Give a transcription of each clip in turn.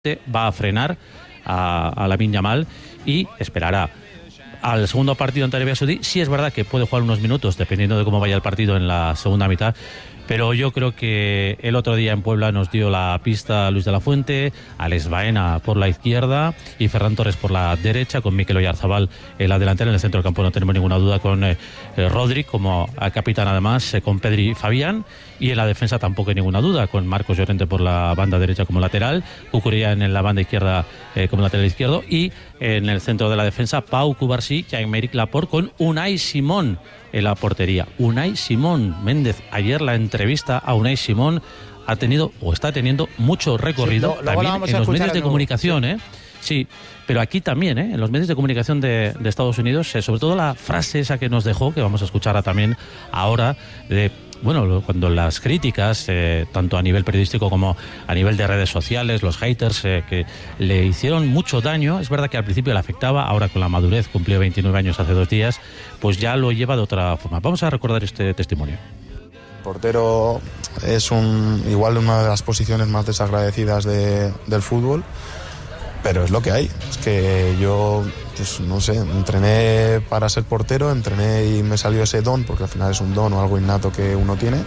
va a frenar a Lamine Yamal y esperará al segundo partido ante Arabia Saudí. Sí es verdad que puede jugar unos minutos dependiendo de cómo vaya el partido en la segunda mitad, pero yo creo que el otro día en Puebla nos dio la pista Luis de la Fuente, Alex Baena por la izquierda y Ferran Torres por la derecha, con Mikel Oyarzabal en la delantera. En el centro del campo no tenemos ninguna duda con Rodri como capitán, además con Pedri y Fabián, y en la defensa tampoco hay ninguna duda, con Marcos Llorente por la banda derecha como lateral, Cucurella en la banda izquierda como lateral izquierdo, y en el centro de la defensa Pau Cubarsí y Aymeric Laporte con Unai Simón en la portería. Unai Simón Méndez, ayer la entrevista a Unai Simón ha tenido o está teniendo mucho recorrido, sí, también en los medios de comunicación, sí. Sí, pero aquí también, en los medios de comunicación de Estados Unidos, sobre todo la frase esa que nos dejó, que vamos a escuchar también ahora, de bueno, cuando las críticas, tanto a nivel periodístico como a nivel de redes sociales, los haters que le hicieron mucho daño, es verdad que al principio le afectaba, ahora con la madurez, cumplió 29 años hace 2 días, pues ya lo lleva de otra forma. Vamos a recordar este testimonio. Portero es igual una de las posiciones más desagradecidas del fútbol, pero es lo que hay. Es que yo, pues no sé, entrené para ser portero, entrené y me salió ese don, porque al final es un don o algo innato que uno tiene,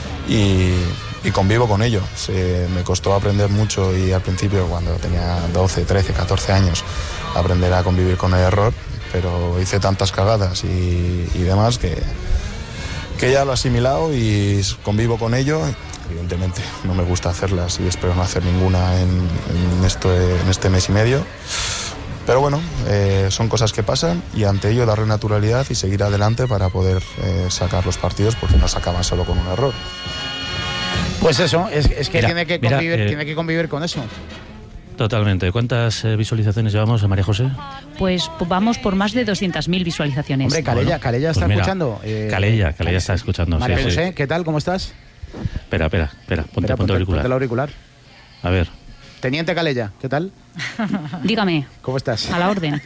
y convivo con ello. Me costó aprender mucho, y al principio, cuando tenía 12, 13, 14 años, aprender a convivir con el error, pero hice tantas cagadas y demás que ya lo he asimilado y convivo con ello. Evidentemente no me gusta hacerlas y espero no hacer ninguna en este mes y medio, pero bueno, son cosas que pasan, y ante ello darle naturalidad y seguir adelante para poder sacar los partidos, porque no se acaban solo con un error. Pues eso, es que Mira, tiene que convivir con eso. Totalmente. ¿Cuántas visualizaciones llevamos, María José? Pues vamos por más de 200.000 visualizaciones. Hombre, Calella está pues mira, escuchando. Calella está escuchando. María José, sí. ¿qué tal? ¿Cómo estás? Espera, ponte el auricular. A ver. Teniente Calella, ¿qué tal? Dígame. ¿Cómo estás? A la orden.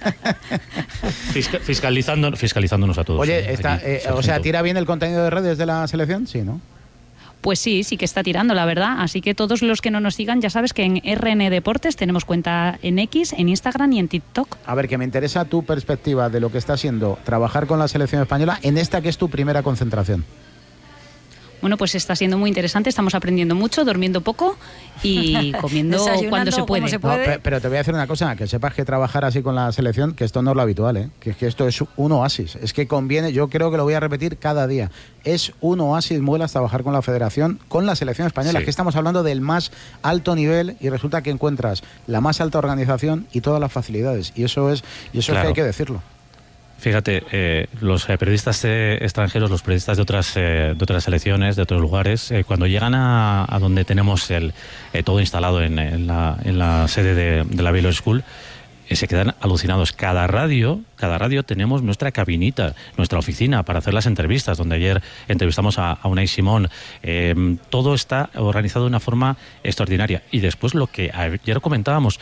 Fiscalizándonos a todos. Oye, ¿tira bien el contenido de redes de la selección? Sí, ¿no? Pues sí que está tirando, la verdad. Así que todos los que no nos sigan, ya sabes que en RN Deportes tenemos cuenta en X, en Instagram y en TikTok. A ver, que me interesa tu perspectiva de lo que está siendo trabajar con la selección española en esta que es tu primera concentración. Bueno, pues está siendo muy interesante, estamos aprendiendo mucho, durmiendo poco y comiendo cuando se puede. No, pero te voy a decir una cosa, que sepas que trabajar así con la selección, que esto no es lo habitual, que esto es un oasis, es que conviene, yo creo que lo voy a repetir cada día, es un oasis, Muelas, trabajar con la federación, con la selección española, sí. Que estamos hablando del más alto nivel y resulta que encuentras la más alta organización y todas las facilidades, y eso es claro. Es que hay que decirlo. Fíjate, los periodistas extranjeros, los periodistas de otras selecciones, de otros lugares, cuando llegan a donde tenemos todo instalado en la sede de la Baylor School, se quedan alucinados. Cada radio tenemos nuestra cabinita, nuestra oficina para hacer las entrevistas, donde ayer entrevistamos a Unai Simón. Todo está organizado de una forma extraordinaria. Y después lo que ayer comentábamos,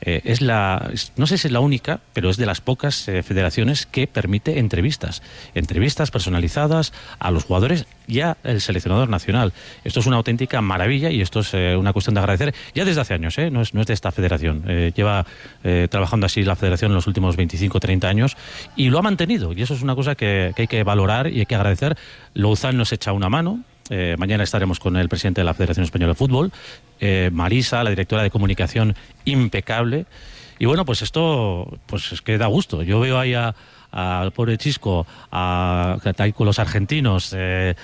no sé si es la única, pero es de las pocas federaciones que permite entrevistas personalizadas a los jugadores y al seleccionador nacional. Esto es una auténtica maravilla y esto es una cuestión de agradecer ya desde hace años, no es de esta federación. Lleva trabajando así la federación en los últimos 25 o 30 años y lo ha mantenido, y eso es una cosa que hay que valorar y hay que agradecer. Louzán nos echa una mano. Mañana estaremos con el presidente de la Federación Española de Fútbol, Marisa, la directora de comunicación, impecable. Y bueno, pues esto pues es que da gusto. Yo veo ahí al pobre Chisco, con los argentinos,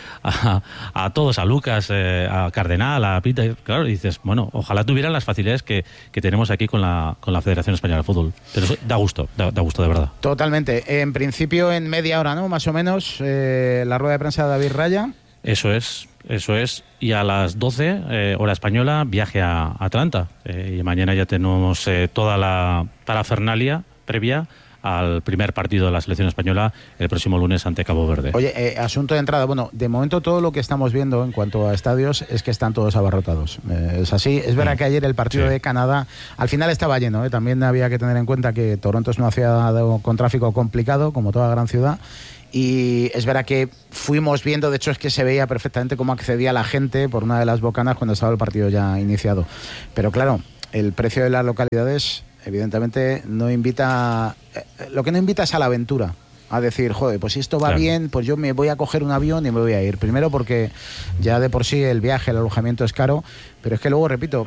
a todos, a Lucas, a Cardenal, a Pita, claro, y dices, bueno, ojalá tuvieran las facilidades que tenemos aquí con la Federación Española de Fútbol. Pero eso da gusto de verdad. Totalmente. En principio, en media hora, ¿no? Más o menos, la rueda de prensa de David Raya. Eso es. Y a las 12, hora española, viaje a Atlanta. Y mañana ya tenemos toda la parafernalia previa al primer partido de la selección española el próximo lunes ante Cabo Verde. Oye, asunto de entrada, bueno, de momento todo lo que estamos viendo en cuanto a estadios es que están todos abarrotados. Es así, es verdad que ayer el partido de Canadá al final estaba lleno, también había que tener en cuenta que Toronto es una ciudad con tráfico complicado, como toda gran ciudad. Y es verdad que fuimos viendo, de hecho es que se veía perfectamente cómo accedía la gente por una de las bocanas cuando estaba el partido ya iniciado. Pero claro, el precio de las localidades evidentemente no invita, lo que no invita es a la aventura, a decir, joder, pues si esto va bien, pues yo me voy a coger un avión y me voy a ir. Primero porque ya de por sí el viaje, el alojamiento es caro, pero es que luego, repito,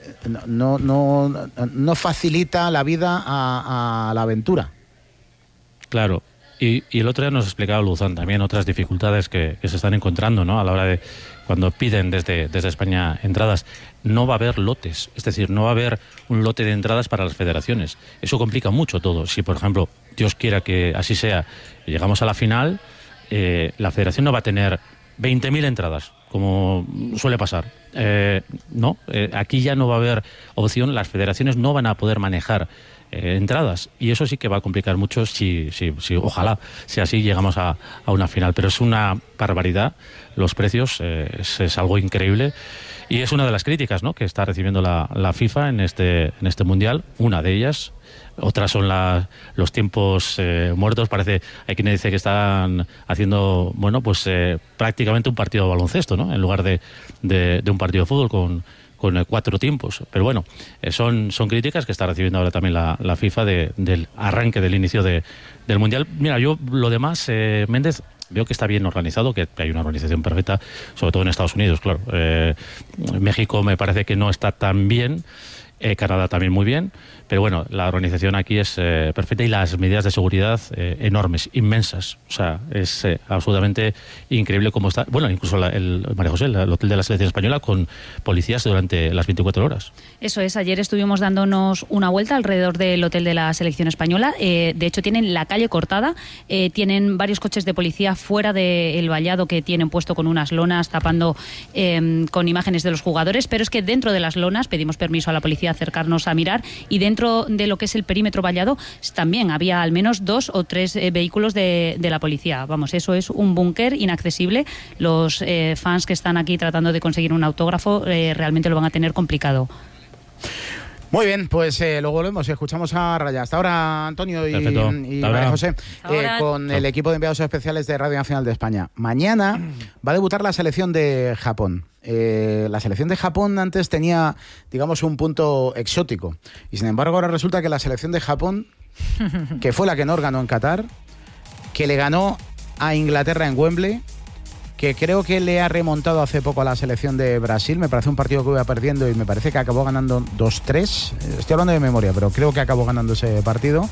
no facilita la vida a la aventura. Claro. Y el otro día nos explicaba Luzán también otras dificultades que se están encontrando, ¿no? A la hora de cuando piden desde España entradas. No va a haber lotes, es decir, no va a haber un lote de entradas para las federaciones. Eso complica mucho todo. Si, por ejemplo, Dios quiera que así sea, llegamos a la final, la federación no va a tener 20.000 entradas, como suele pasar. No, aquí ya no va a haber opción, las federaciones no van a poder manejar entradas, y eso sí que va a complicar mucho si ojalá sea así, llegamos a una final, pero es una barbaridad los precios, es algo increíble, y es una de las críticas, ¿no?, que está recibiendo la FIFA en este mundial, una de ellas. Otras son los tiempos muertos. Parece, hay quien dice que están haciendo, bueno, pues prácticamente un partido de baloncesto, ¿no?, en lugar de un partido de fútbol con 4 tiempos. Pero bueno, son críticas que está recibiendo ahora también la FIFA del arranque, del inicio del Mundial. Mira, yo lo demás, Méndez, veo que está bien organizado, que hay una organización perfecta, sobre todo en Estados Unidos, claro. México me parece que no está tan bien, Canadá también muy bien, pero bueno, la organización aquí es perfecta, y las medidas de seguridad enormes, inmensas. O sea, es absolutamente increíble cómo está. Bueno, incluso María José, el hotel de la selección española, con policías durante las 24 horas. Eso es, ayer estuvimos dándonos una vuelta alrededor del hotel de la selección española. De hecho, tienen la calle cortada, tienen varios coches de policía fuera del vallado que tienen puesto con unas lonas tapando con imágenes de los jugadores, pero es que dentro de las lonas pedimos permiso a la policía acercarnos a mirar, y dentro de lo que es el perímetro vallado también había al menos 2 o 3 vehículos de la policía. Vamos, eso es un búnker inaccesible. Los fans que están aquí tratando de conseguir un autógrafo realmente lo van a tener complicado. Muy bien, pues luego volvemos y escuchamos a Raya. Hasta ahora, Antonio y María José, con el equipo de enviados especiales de Radio Nacional de España. Mañana va a debutar la selección de Japón. La selección de Japón antes tenía, digamos, un punto exótico, y sin embargo ahora resulta que la selección de Japón, que fue la que nos ganó en Qatar, que le ganó a Inglaterra en Wembley, que creo que le ha remontado hace poco a la selección de Brasil. Me parece un partido que iba perdiendo y me parece que acabó ganando 2-3. Estoy hablando de memoria, pero creo que acabó ganando ese partido.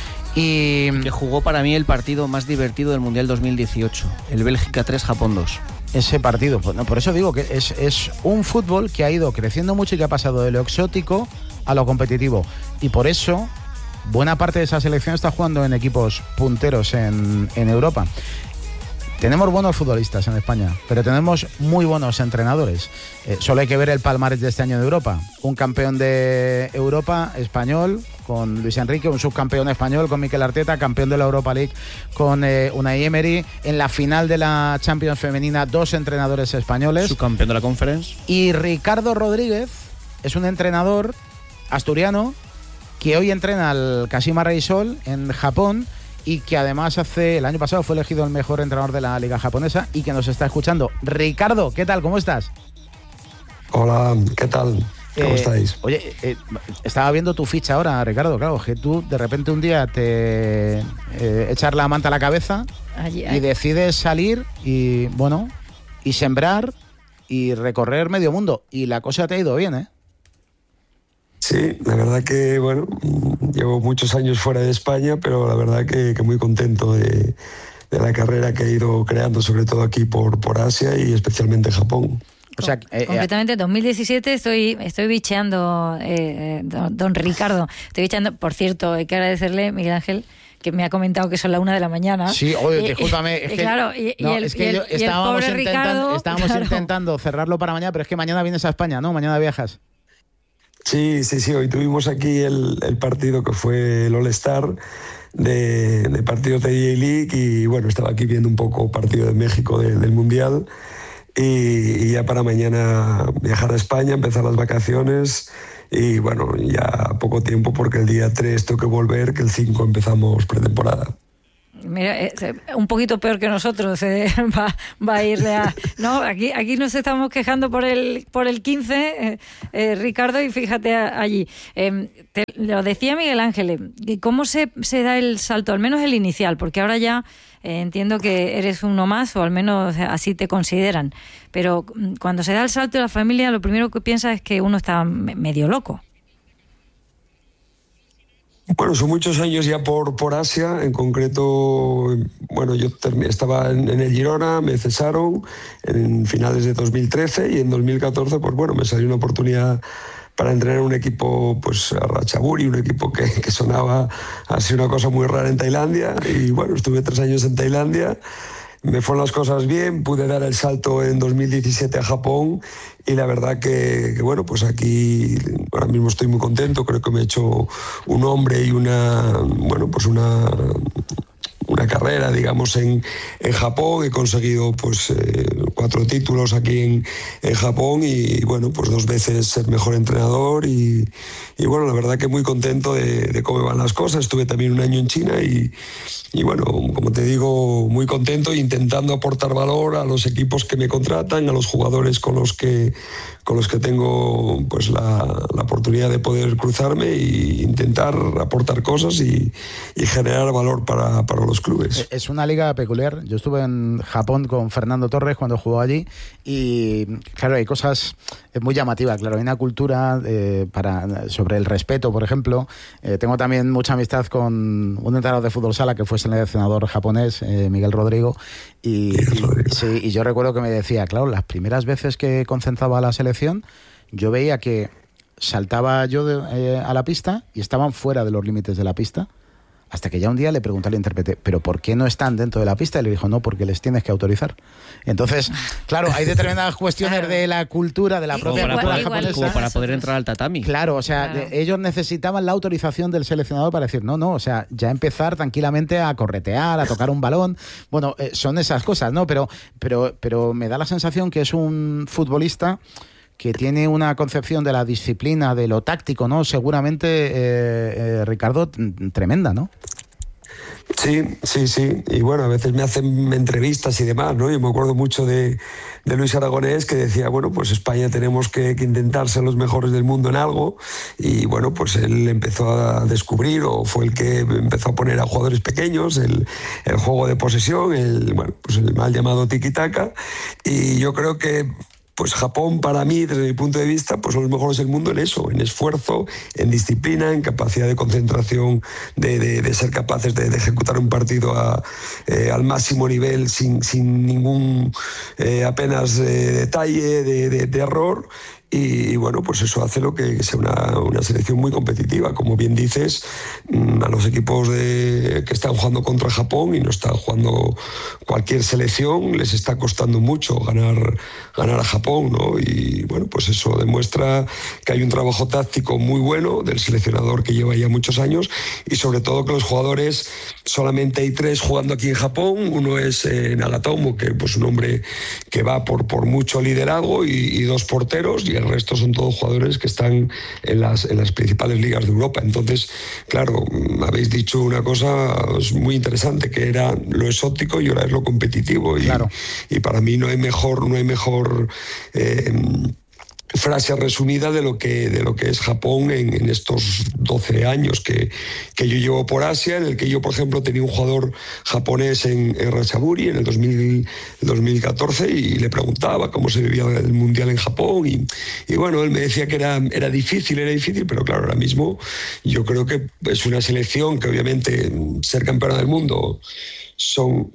Y que jugó para mí el partido más divertido del Mundial 2018, el Bélgica 3, Japón 2. Ese partido, pues, no, por eso digo que es un fútbol que ha ido creciendo mucho y que ha pasado de lo exótico a lo competitivo. Y por eso buena parte de esa selección está jugando en equipos punteros en Europa. Tenemos buenos futbolistas en España, pero tenemos muy buenos entrenadores. Solo hay que ver el palmarés de este año de Europa. Un campeón de Europa español con Luis Enrique, un subcampeón español con Mikel Arteta, campeón de la Europa League con Unai Emery, en la final de la Champions femenina 2 entrenadores españoles. Subcampeón de la Conference. Y Ricardo Rodríguez es un entrenador asturiano que hoy entrena al Kashima Reysol en Japón, y que además el año pasado fue elegido el mejor entrenador de la liga japonesa, y que nos está escuchando. Ricardo, ¿qué tal? ¿Cómo estás? Hola, ¿qué tal? ¿Cómo estáis? Oye, estaba viendo tu ficha ahora, Ricardo. Claro, que tú de repente un día te echar la manta a la cabeza y decides salir y, bueno, y sembrar y recorrer medio mundo. Y la cosa te ha ido bien, ¿eh? Sí, la verdad que, bueno, llevo muchos años fuera de España, pero la verdad que muy contento de la carrera que he ido creando, sobre todo aquí por Asia y especialmente Japón. O sea, completamente. 2017 estoy bicheando, don Ricardo. Estoy bicheando. Por cierto, hay que agradecerle, Miguel Ángel, que me ha comentado que son las 1 de la mañana. Sí, oye, discúlpame. Claro, estábamos intentando cerrarlo para mañana, pero es que mañana vienes a España, ¿no? Mañana viajas. Sí, hoy tuvimos aquí el partido que fue el All-Star de partidos de EA League, y bueno, estaba aquí viendo un poco partido de México del Mundial, y ya para mañana viajar a España, empezar las vacaciones, y bueno, ya poco tiempo porque el día 3 tengo que volver, que el 5 empezamos pretemporada. Mira, un poquito peor que nosotros va a irle a... No, aquí nos estamos quejando por el 15, Ricardo, y fíjate allí. Lo decía Miguel Ángel, ¿cómo se da el salto, al menos el inicial? Porque ahora ya entiendo que eres uno más, o al menos así te consideran. Pero cuando se da el salto de la familia, lo primero que piensa es que uno está medio loco. Bueno, son muchos años ya por Asia. En concreto, bueno, yo estaba en el Girona, me cesaron en finales de 2013 y en 2014, pues bueno, me salió una oportunidad para entrenar un equipo, pues a Ratchaburi, un equipo que sonaba así una cosa muy rara en Tailandia. Y bueno, estuve 3 años en Tailandia. Me fueron las cosas bien, pude dar el salto en 2017 a Japón y la verdad que bueno, pues aquí ahora mismo estoy muy contento, creo que me he hecho un hombre y una carrera, digamos, en Japón. He conseguido pues 4 títulos aquí en Japón y bueno, pues 2 veces ser mejor entrenador y bueno, la verdad que muy contento de cómo van las cosas. Estuve también un año en China y bueno, como te digo, muy contento, intentando aportar valor a los equipos que me contratan, a los jugadores con los que tengo pues la oportunidad de poder cruzarme e intentar aportar cosas y generar valor para los clubes. Es una liga peculiar. Yo estuve en Japón con Fernando Torres cuando jugó allí y claro, hay cosas muy llamativas. Claro, hay una cultura sobre el respeto, por ejemplo. Tengo también mucha amistad con un entrenador de fútbol sala que fue seleccionador japonés, Miguel Rodrigo, y yo recuerdo que me decía, claro, las primeras veces que concentraba a la selección, yo veía que saltaba yo a la pista y estaban fuera de los límites de la pista, hasta que ya un día le pregunté al intérprete, ¿pero por qué no están dentro de la pista? Y le dijo, no, porque les tienes que autorizar. Entonces, claro, hay determinadas cuestiones de la cultura, de la propia cultura japonesa. Como para poder entrar al tatami. Claro, o sea, ellos necesitaban la autorización del seleccionador para decir, no, o sea, ya empezar tranquilamente a corretear, a tocar un balón. Bueno, son esas cosas, ¿no? Pero me da la sensación que es un futbolista que tiene una concepción de la disciplina, de lo táctico, ¿no? Seguramente, Ricardo, tremenda, ¿no? Sí. Y bueno, a veces me hacen entrevistas y demás, ¿no? Yo me acuerdo mucho de Luis Aragonés, que decía, bueno, pues España tenemos que intentar ser los mejores del mundo en algo. Y bueno, pues él empezó a descubrir, o fue el que empezó a poner a jugadores pequeños, el juego de posesión, el mal llamado tiki-taka. Y yo creo que pues Japón, para mí, desde mi punto de vista, pues son los mejores del mundo en eso, en esfuerzo, en disciplina, en capacidad de concentración, de ser capaces de ejecutar un partido al máximo nivel sin ningún apenas detalle de error. Y bueno, pues eso hace lo que sea una selección muy competitiva. Como bien dices, a los equipos que están jugando contra Japón y no están jugando cualquier selección, les está costando mucho ganar a Japón, ¿no? Y bueno, pues eso demuestra que hay un trabajo táctico muy bueno del seleccionador que lleva ya muchos años y sobre todo que los jugadores, solamente hay 3 jugando aquí en Japón. Uno es Nagatomo, que pues un hombre que va por mucho liderazgo y 2 porteros, y el resto son todos jugadores que están en las principales ligas de Europa. Entonces, claro, habéis dicho una cosa muy interesante, que era lo exótico y ahora es lo competitivo. Claro. Y para mí no hay mejor frase resumida de lo que es Japón en estos 12 años que yo llevo por Asia, en el que yo, por ejemplo, tenía un jugador japonés en Ratchaburi en el 2014 y le preguntaba cómo se vivía el Mundial en Japón y bueno, él me decía que era difícil, pero claro, ahora mismo yo creo que es una selección que obviamente ser campeona del mundo son...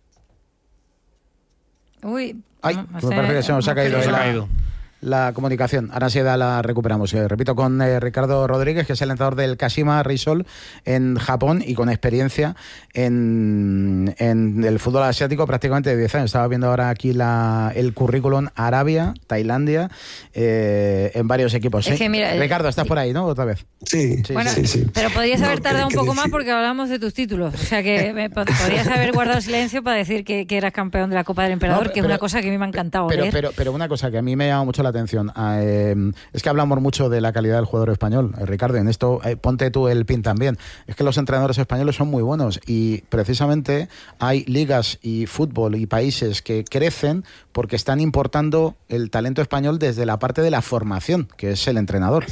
Uy, ay, me parece que se nos ha caído la comunicación. Ahora sí la recuperamos. Repito, con Ricardo Rodríguez, que es el entrenador del Kashima Reysol en Japón y con experiencia en el fútbol asiático prácticamente de 10 años. Estaba viendo ahora aquí el currículum: Arabia, Tailandia, en varios equipos. Es que mira, Ricardo, estás por ahí, ¿no? Otra vez. Sí, bueno, sí. Pero podrías haber tardado un poco más porque hablamos de tus títulos. O sea que podrías haber guardado silencio para decir que eras campeón de la Copa del Emperador, que es una cosa que a mí me ha encantado leer. Pero una cosa que a mí me llama mucho la atención. Es que hablamos mucho de la calidad del jugador español, Ricardo, en esto ponte tú el pin también. Es que los entrenadores españoles son muy buenos y precisamente hay ligas y fútbol y países que crecen porque están importando el talento español desde la parte de la formación, que es el entrenador.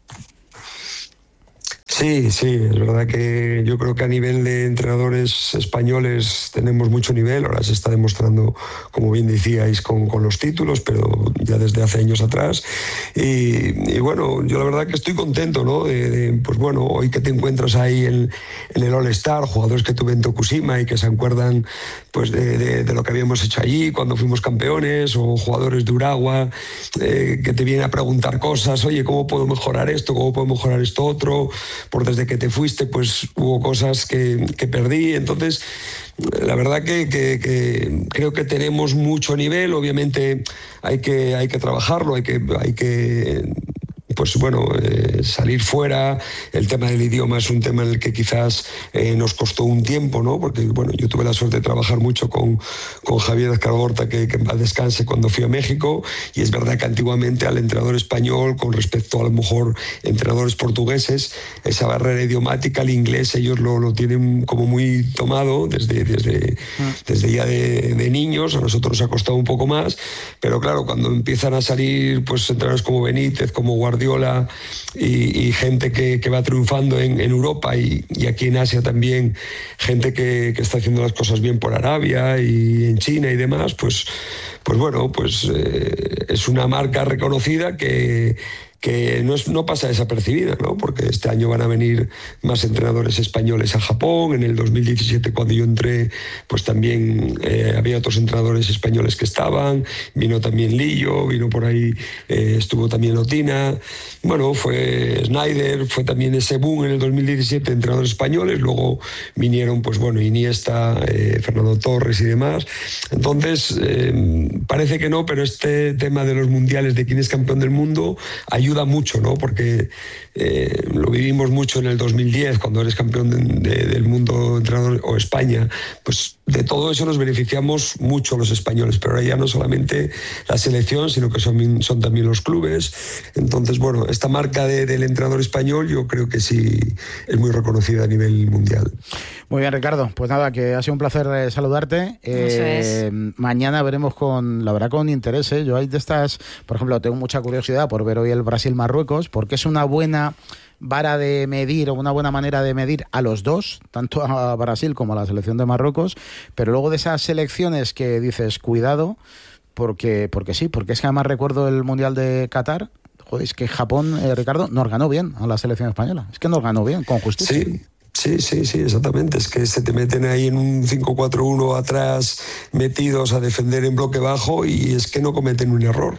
Sí, es verdad que yo creo que a nivel de entrenadores españoles tenemos mucho nivel, ahora se está demostrando, como bien decíais, con los títulos, pero ya desde hace años atrás. Y bueno, yo la verdad que estoy contento, ¿no? Pues bueno, hoy que te encuentras ahí en el All-Star, jugadores que tuve en Tokushima y que se acuerdan pues de lo que habíamos hecho allí cuando fuimos campeones, o jugadores de Urawa que te vienen a preguntar cosas, oye, ¿cómo puedo mejorar esto? ¿Cómo puedo mejorar esto otro? Por desde que te fuiste pues hubo cosas que perdí, entonces la verdad que creo que tenemos mucho nivel, obviamente hay que trabajarlo, hay que pues bueno, salir fuera. El tema del idioma es un tema en el que quizás nos costó un tiempo, ¿no? Porque bueno, yo tuve la suerte de trabajar mucho con Javier Escargorta, que en paz descanse, cuando fui a México, y es verdad que antiguamente al entrenador español, con respecto a lo mejor entrenadores portugueses, esa barrera idiomática, el inglés, ellos lo tienen como muy tomado desde ya de niños. A nosotros nos ha costado un poco más, pero claro, cuando empiezan a salir pues entrenadores como Benítez, como Guardiola y gente que va triunfando en Europa y aquí en Asia también, gente que está haciendo las cosas bien por Arabia y en China y demás, pues bueno, pues es una marca reconocida que no pasa desapercibida, ¿no? Porque este año van a venir más entrenadores españoles a Japón. En el 2017, cuando yo entré, pues también había otros entrenadores españoles que estaban. Vino también Lillo, vino por ahí, estuvo también Otina. Bueno, fue Snyder, fue también ese boom en el 2017, entrenadores españoles. Luego vinieron, pues bueno, Iniesta, Fernando Torres y demás. Entonces, parece que no, pero este tema de los mundiales, de quién es campeón del mundo, ayuda mucho, ¿no? Porque lo vivimos mucho en el 2010, cuando eres campeón del mundo entrenador, o España, pues de todo eso nos beneficiamos mucho los españoles, pero ahora ya no solamente la selección, sino que son también los clubes. Entonces, bueno, esta marca del entrenador español yo creo que sí es muy reconocida a nivel mundial. Muy bien, Ricardo, pues nada, que ha sido un placer saludarte. Mañana veremos con interés, yo hay de estas, por ejemplo, tengo mucha curiosidad por ver hoy el Brasil-Marruecos, porque es una buena vara de medir, o una buena manera de medir a los dos, tanto a Brasil como a la selección de Marruecos, pero luego de esas selecciones que dices, cuidado, porque sí, porque es que además recuerdo el Mundial de Qatar. Joder, es que Japón, Ricardo, nos ganó bien a la selección española, es que nos ganó bien, con justicia. Sí, exactamente. Es que se te meten ahí en un 5-4-1 atrás, metidos a defender en bloque bajo, y es que no cometen un error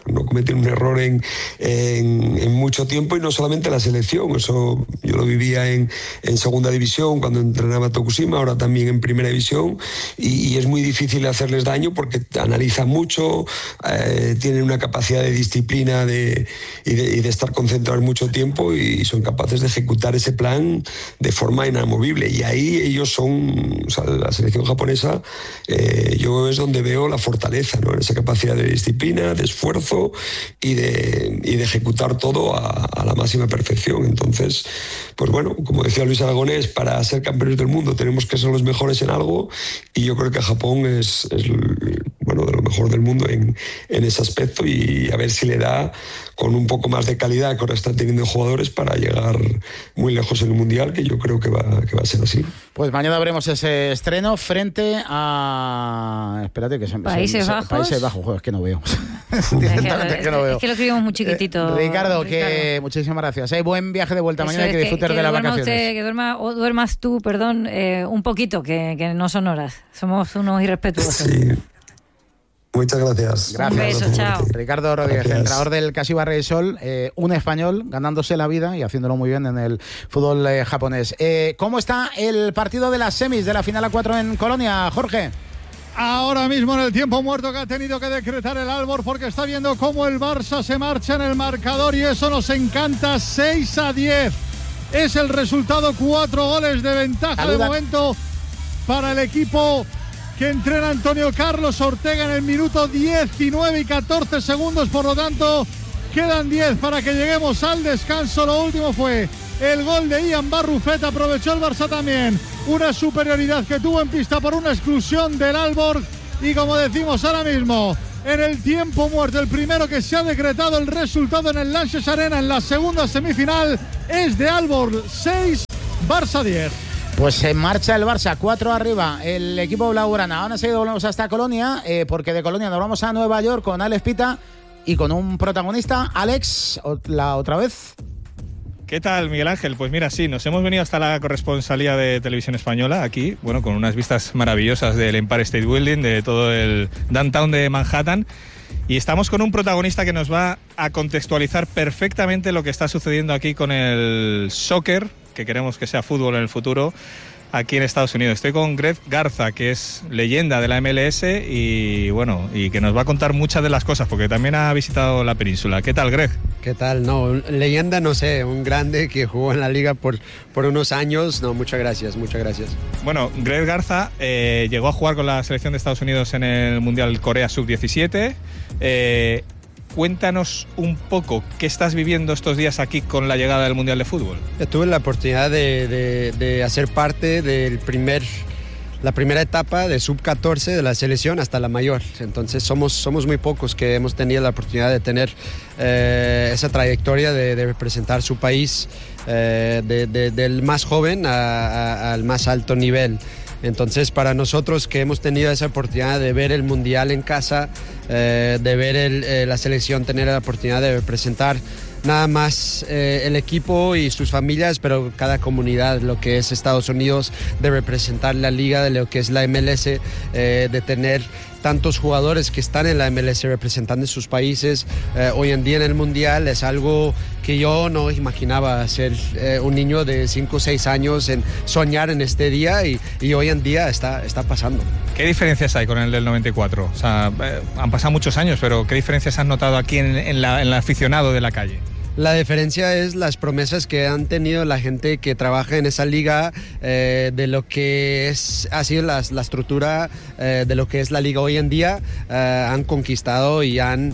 en mucho tiempo, y no solamente la selección. Eso yo lo vivía en segunda división cuando entrenaba Tokushima, ahora también en primera división, y es muy difícil hacerles daño porque analizan mucho, tienen una capacidad de disciplina y de estar concentrados mucho tiempo, y son capaces de ejecutar ese plan de forma inamovible. Y ahí ellos son, o sea, la selección japonesa, yo es donde veo la fortaleza, ¿no? En esa capacidad de disciplina, de esfuerzo y de ejecutar todo a la máxima perfección. Entonces, pues bueno, como decía Luis Aragonés, para ser campeones del mundo tenemos que ser los mejores en algo, y yo creo que Japón es bueno, de lo mejor del mundo en ese aspecto, y a ver si le da con un poco más de calidad que ahora están teniendo jugadores para llegar muy lejos en el Mundial, que yo creo que va a ser así. Pues mañana veremos ese estreno frente a... Espérate, que Países Bajos. Países Bajos, joder, es que no veo. Directamente que no veo. Es que lo escribimos muy chiquitito. Ricardo, que muchísimas gracias. Buen viaje de vuelta mañana, que disfrutes de las vacaciones. Que duermas tú, perdón, un poquito, que no son horas. Somos unos irrespetuosos. Sí. Muchas gracias. Gracias. Un beso, chao. Ricardo Rodríguez, entrenador del Kashiwa Reysol Sol, un español ganándose la vida y haciéndolo muy bien en el fútbol japonés. ¿Cómo está el partido de las semis de la final A4 en Colonia, Jorge? Ahora mismo en el tiempo muerto que ha tenido que decretar el Aalborg, porque está viendo cómo el Barça se marcha en el marcador, y eso nos encanta. 6-10 es el resultado, 4 goles de ventaja de momento para el equipo que entrena Antonio Carlos Ortega en el minuto 19 y 14 segundos. Por lo tanto, quedan 10 para que lleguemos al descanso. Lo último fue el gol de Ian Barrufet, aprovechó el Barça también una superioridad que tuvo en pista por una exclusión del Aalborg. Y como decimos ahora mismo, en el tiempo muerto, el primero que se ha decretado el resultado en el Lanxess Arena en la segunda semifinal es de Aalborg 6, Barça 10. Pues en marcha el Barça, 4 arriba, el equipo blaugrana. Ahora enseguida volvemos hasta Colonia, porque de Colonia nos vamos a Nueva York con Alex Pita y con un protagonista. Alex, la otra vez. ¿Qué tal, Miguel Ángel? Pues mira, sí, nos hemos venido hasta la corresponsalía de Televisión Española, aquí, bueno, con unas vistas maravillosas del Empire State Building, de todo el downtown de Manhattan, y estamos con un protagonista que nos va a contextualizar perfectamente lo que está sucediendo aquí con el soccer, que queremos que sea fútbol en el futuro, aquí en Estados Unidos. Estoy con Greg Garza, que es leyenda de la MLS y bueno, y que nos va a contar muchas de las cosas, porque también ha visitado la península. ¿Qué tal, Greg? ¿Qué tal? No, leyenda no sé, un grande que jugó en la liga por unos años. No, muchas gracias, muchas gracias. Bueno, Greg Garza llegó a jugar con la selección de Estados Unidos en el Mundial Corea Sub-17. Cuéntanos un poco qué estás viviendo estos días aquí con la llegada del Mundial de Fútbol. Tuve la oportunidad de hacer parte de la primera etapa de Sub-14 de la selección hasta la mayor. Entonces somos muy pocos que hemos tenido la oportunidad de tener esa trayectoria de representar su país del más joven al más alto nivel. Entonces, para nosotros que hemos tenido esa oportunidad de ver el Mundial en casa, de ver la selección, tener la oportunidad de representar nada más el equipo y sus familias, pero cada comunidad, lo que es Estados Unidos, de representar la liga, de lo que es la MLS, de tener tantos jugadores que están en la MLS representando sus países hoy en día en el Mundial, es algo que yo no imaginaba ser un niño de 5 o 6 años, en soñar en este día y hoy en día está pasando. ¿Qué diferencias hay con el del 94? O sea, han pasado muchos años, pero ¿qué diferencias has notado aquí en el aficionado de la calle? La diferencia es las promesas que han tenido la gente que trabaja en esa liga, de lo que ha sido la estructura de lo que es la liga hoy en día. Han conquistado y han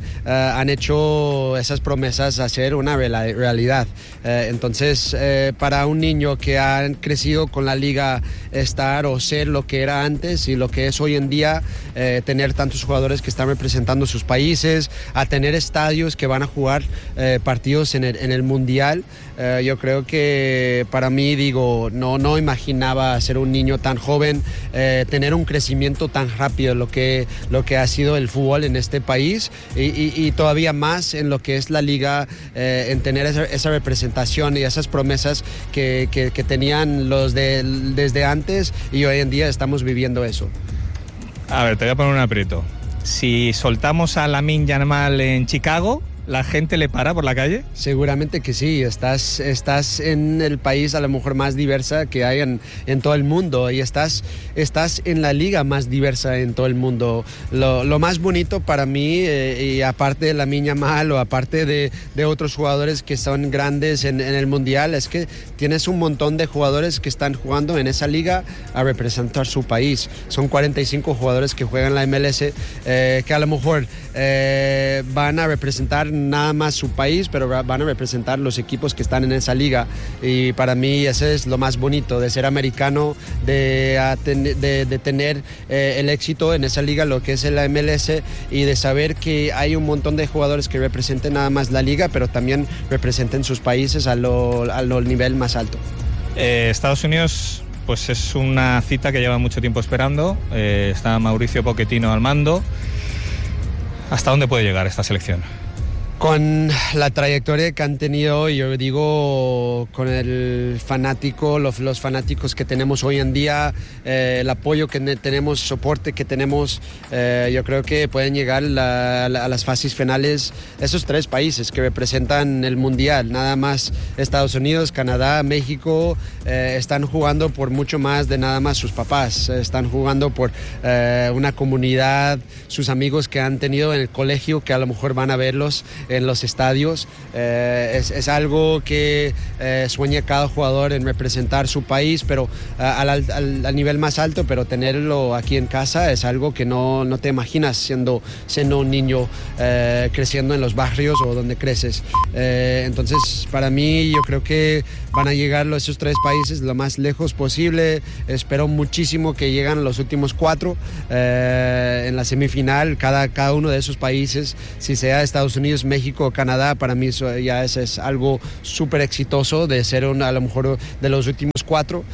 hecho esas promesas a ser una realidad. Entonces, para un niño que ha crecido con la liga, estar o ser lo que era antes y lo que es hoy en día, tener tantos jugadores que están representando sus países, a tener estadios que van a jugar partidos en el Mundial, yo creo que para mí, no imaginaba ser un niño tan joven, tener un crecimiento tan rápido, lo que ha sido el fútbol en este país y todavía más en lo que es la liga, en tener esa representación y esas promesas que tenían desde antes, y hoy en día estamos viviendo eso. A ver, te voy a poner un aprieto. Si soltamos a Lamine Yamal en Chicago, ¿la gente le para por la calle? Seguramente que sí. Estás en el país a lo mejor más diversa que hay en todo el mundo, y estás en la liga más diversa en todo el mundo. Lo más bonito para mí, y aparte de Lamine Yamal o aparte de otros jugadores que son grandes en el Mundial, es que tienes un montón de jugadores que están jugando en esa liga a representar su país. Son 45 jugadores que juegan la MLS, que a lo mejor van a representar nada más su país, pero van a representar los equipos que están en esa liga, y para mí ese es lo más bonito de ser americano, de tener el éxito en esa liga, lo que es la MLS, y de saber que hay un montón de jugadores que representen nada más la liga, pero también representen sus países a lo nivel más alto. Estados Unidos, pues es una cita que lleva mucho tiempo esperando. Está Mauricio Pochettino al mando. ¿Hasta dónde puede llegar esta selección? Con la trayectoria que han tenido, yo digo, con el fanático, los fanáticos que tenemos hoy en día, el apoyo que tenemos, soporte que tenemos, yo creo que pueden llegar a las fases finales esos 3 países que representan el Mundial. Nada más Estados Unidos, Canadá, México, están jugando por mucho más de nada más sus papás. Están jugando por una comunidad, sus amigos que han tenido en el colegio, que a lo mejor van a verlos en los estadios. Es algo que sueña cada jugador en representar su país, pero al nivel más alto, pero tenerlo aquí en casa es algo que no te imaginas siendo un niño creciendo en los barrios o donde creces. Entonces, para mí, yo creo que van a llegar esos 3 países lo más lejos posible. Espero muchísimo que lleguen los últimos 4 en la semifinal, cada uno de esos países, si sea Estados Unidos, México o Canadá. Para mí eso ya es algo súper exitoso de ser a lo mejor de los últimos 4,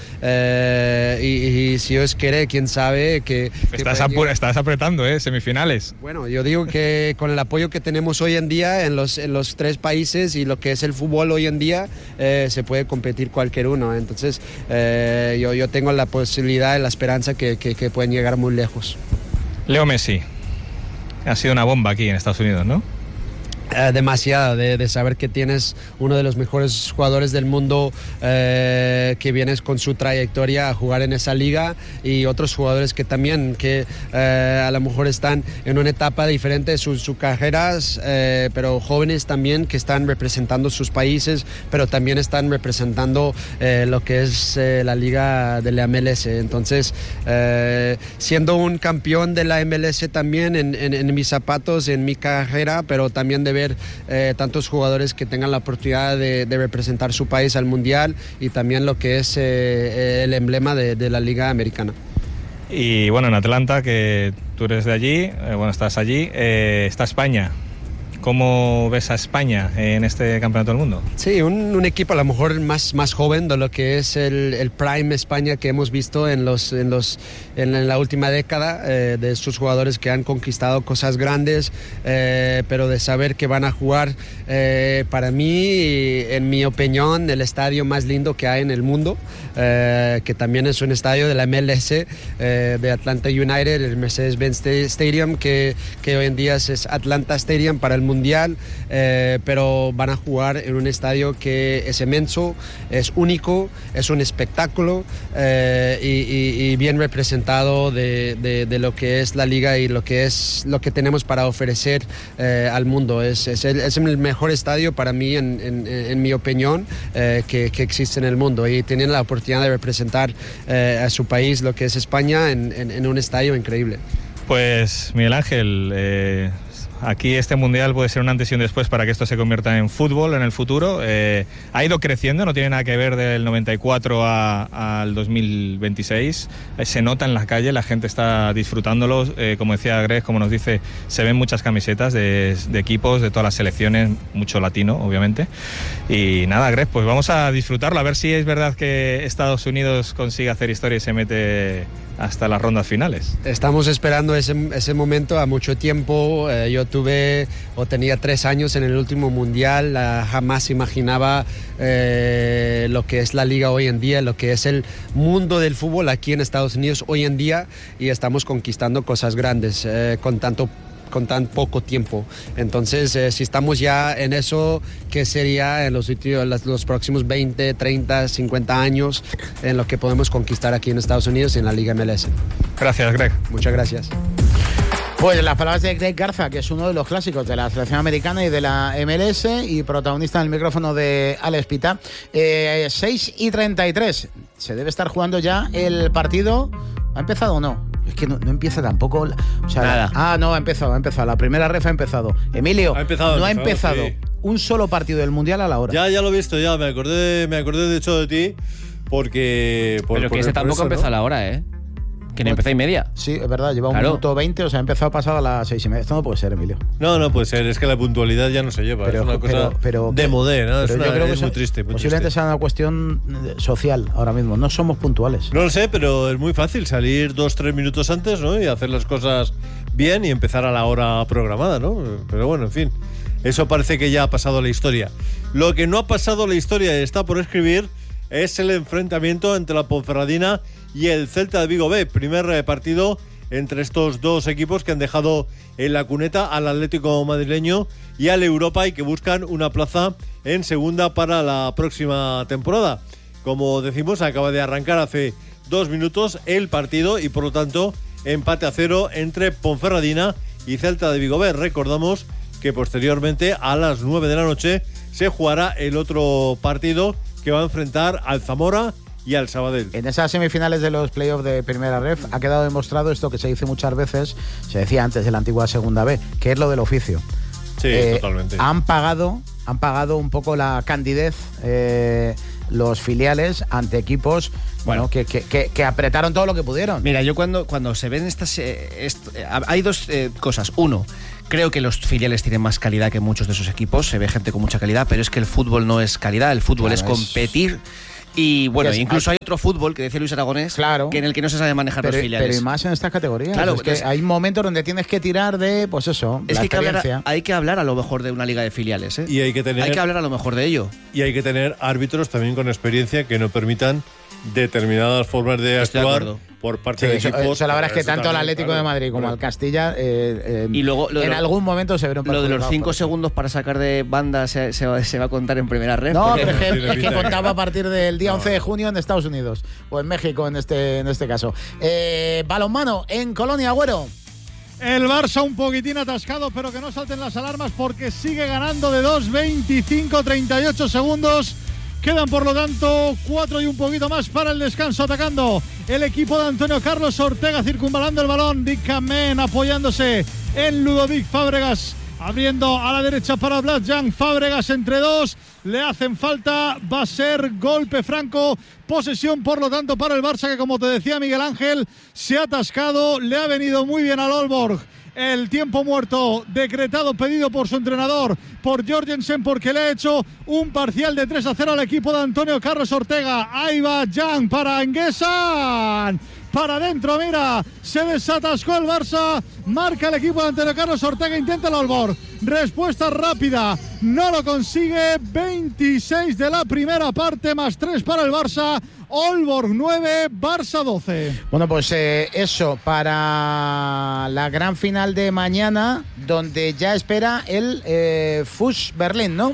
y si Dios quiere, quién sabe que estás apretando, semifinales. Bueno, yo digo que con el apoyo que tenemos hoy en día en los 3 países y lo que es el fútbol hoy en día, se puede competir cualquier uno. Entonces yo tengo la posibilidad y la esperanza que pueden llegar muy lejos. Leo Messi ha sido una bomba aquí en Estados Unidos, ¿no? Demasiado, de saber que tienes uno de los mejores jugadores del mundo, que vienes con su trayectoria a jugar en esa liga, y otros jugadores que también a lo mejor están en una etapa diferente de sus carreras, pero jóvenes también que están representando sus países, pero también están representando lo que es la liga de la MLS. Entonces, siendo un campeón de la MLS también en mis zapatos, en mi carrera, pero también de ver tantos jugadores que tengan la oportunidad de representar su país al mundial, y también lo que es el emblema de la liga americana. Y bueno, en Atlanta, que tú eres de allí, estás allí, está España. ¿Cómo ves a España en este Campeonato del Mundo? Sí, un equipo a lo mejor más joven de lo que es el Prime España que hemos visto en la última década, de sus jugadores que han conquistado cosas grandes, pero de saber que van a jugar, para mí, en mi opinión, el estadio más lindo que hay en el mundo, que también es un estadio de la MLS, de Atlanta United, el Mercedes-Benz Stadium, que hoy en día es Atlanta Stadium para el Mundial, pero van a jugar en un estadio que es inmenso, es único, es un espectáculo, y bien representado de lo que es la liga y lo que tenemos para ofrecer al mundo. Es el mejor estadio para mí, en mi opinión, que existe en el mundo, y tienen la oportunidad de representar a su país, lo que es España, en un estadio increíble. Pues Miguel Ángel, aquí este mundial puede ser un antes y un después para que esto se convierta en fútbol en el futuro. Ha ido creciendo, no tiene nada que ver del 94 al 2026. Se nota en la calle, la gente está disfrutándolo. Como decía Greg, como nos dice, se ven muchas camisetas de equipos de todas las selecciones, mucho latino, obviamente. Y nada, Greg, pues vamos a disfrutarlo, a ver si es verdad que Estados Unidos consigue hacer historia y se mete hasta las rondas finales. Estamos esperando ese momento a mucho tiempo. Yo tenía 3 años en el último mundial, jamás imaginaba lo que es la liga hoy en día, lo que es el mundo del fútbol aquí en Estados Unidos hoy en día, y estamos conquistando cosas grandes con tan poco tiempo. Entonces, si estamos ya en eso, ¿qué sería en los próximos 20, 30, 50 años en lo que podemos conquistar aquí en Estados Unidos y en la Liga MLS? Gracias, Greg. Muchas gracias. Pues las palabras de Greg Garza, que es uno de los clásicos de la selección americana y de la MLS, y protagonista en el micrófono de Alex Pita. 6:33. Se debe estar jugando ya el partido. ¿Ha empezado o no? Es que no empieza tampoco. Nada. No, ha empezado. La primera ref ha empezado. Emilio, no ha empezado sí. Un solo partido del Mundial a la hora. Ya lo he visto, ya. Me acordé de hecho de ti, porque... Pero que ese tampoco empezó a la hora, ¿eh? Que no empezó y media. Sí, es verdad, lleva 1 minuto 20, o sea, ha empezado pasado a las 6:30. Esto no puede ser, Emilio. No puede ser, es que la puntualidad ya no se lleva. Es una cosa de modé, ¿no? Yo creo que es muy triste. Posiblemente sea una cuestión social ahora mismo. No somos puntuales. No lo sé, pero es muy fácil salir 2-3 minutos antes, ¿no? Y hacer las cosas bien y empezar a la hora programada, ¿no? Pero bueno, en fin. Eso parece que ya ha pasado la historia. Lo que no ha pasado la historia y está por escribir es el enfrentamiento entre la Ponferradina y el Celta de Vigo B. Primer partido entre estos dos equipos que han dejado en la cuneta al Atlético madrileño y al Europa, y que buscan una plaza en segunda para la próxima temporada. Como decimos, acaba de arrancar hace 2 minutos el partido, y por lo tanto empate a 0 entre Ponferradina y Celta de Vigo B. Recordamos que posteriormente a las 9 de la noche se jugará el otro partido que va a enfrentar al Zamora y al Sabadell. En esas semifinales de los playoffs de Primera Ref ha quedado demostrado esto que se dice muchas veces, se decía antes de la antigua Segunda B, que es lo del oficio. Sí, totalmente. Han pagado un poco la candidez los filiales ante equipos que apretaron todo lo que pudieron. Mira, yo cuando se ven estas... hay dos cosas. Uno, creo que los filiales tienen más calidad que muchos de sus equipos. Se ve gente con mucha calidad, pero es que el fútbol no es calidad. El fútbol es competir. Y bueno, incluso hay otro fútbol que decía Luis Aragonés, que en el que no se sabe manejar los filiales. Pero y más en estas categorías. Claro, es que hay momentos donde tienes que tirar de, pues eso, es la que hay que hablar a lo mejor de una liga de filiales, ¿eh? Y hay que hablar a lo mejor de ello. Y hay que tener árbitros también con experiencia que no permitan determinadas formas de actuar por parte de equipos. La verdad es que tanto al Atlético de Madrid como al Castilla y luego, en algún momento se vieron lo de los 5 segundos para sacar de banda se va a contar en Primera Ref. No, pero es que contaba a partir del día 11 de junio en Estados Unidos o en México en este caso. Balonmano en Colonia, Agüero. El Barça un poquitín atascado, pero que no salten las alarmas porque sigue ganando de 2, 25, 38 segundos. Quedan, por lo tanto, 4 y un poquito más para el descanso. Atacando el equipo de Antonio Carlos Ortega, circunvalando el balón. Dick Kamen apoyándose en Ludovic Fábregas, abriendo a la derecha para Blas Jan. Fábregas entre dos, le hacen falta, va a ser golpe franco. Posesión, por lo tanto, para el Barça, que como te decía Miguel Ángel, se ha atascado. Le ha venido muy bien al Aalborg el tiempo muerto decretado, pedido por su entrenador, por Jorgensen, porque le ha hecho un parcial de 3-0 al equipo de Antonio Carlos Ortega. Ahí va Jan para Enguesan. Para adentro, mira, se desatascó el Barça, marca el equipo de Antonio Carlos Ortega, intenta el Aalborg, respuesta rápida, no lo consigue. 26 de la primera parte, más 3 para el Barça. Aalborg 9, Barça 12. Bueno, pues eso para la gran final de mañana, donde ya espera el FUS Berlín, ¿no?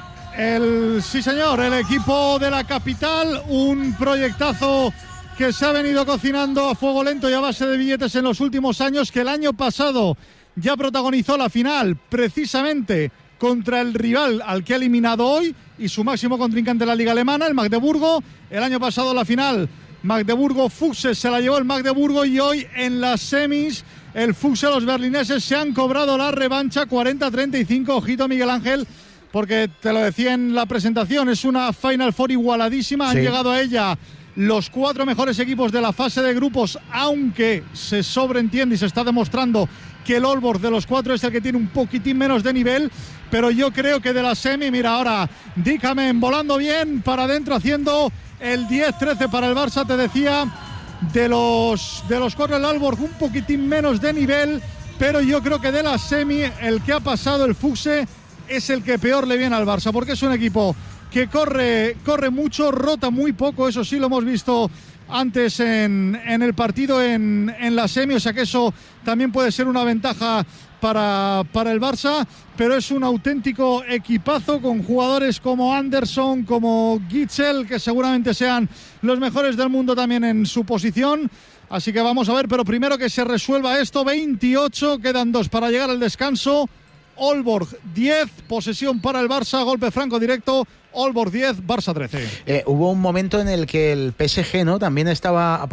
Sí, señor, el equipo de la capital, un proyectazo que se ha venido cocinando a fuego lento y a base de billetes en los últimos años, que el año pasado ya protagonizó la final precisamente contra el rival al que ha eliminado hoy y su máximo contrincante en la liga alemana, el Magdeburgo. El año pasado la final Magdeburgo-Fuchs se la llevó el Magdeburgo, y hoy en las semis el Fuchs, los berlineses, se han cobrado la revancha 40-35. Ojito, Miguel Ángel, porque te lo decía en la presentación, es una Final Four igualadísima. Sí. Han llegado a ella los 4 mejores equipos de la fase de grupos, aunque se sobreentiende y se está demostrando que el Aalborg de los 4 es el que tiene un poquitín menos de nivel, pero yo creo que de la semi, mira ahora Dick Kamen volando bien para adentro, haciendo el 10-13 para el Barça. Te decía, de los 4 el Aalborg un poquitín menos de nivel, pero yo creo que de la semi el que ha pasado, el Fuchse, es el que peor le viene al Barça, porque es un equipo que corre mucho, rota muy poco. Eso sí lo hemos visto antes en el partido en la semi, o sea que eso también puede ser una ventaja para el Barça, pero es un auténtico equipazo con jugadores como Anderson, como Gitzel, que seguramente sean los mejores del mundo también en su posición. Así que vamos a ver, pero primero que se resuelva esto. 28, quedan 2 para llegar al descanso. Aalborg 10, posesión para el Barça, golpe franco directo. Aalborg 10, Barça 13. Hubo un momento en el que el PSG, ¿no?, también estaba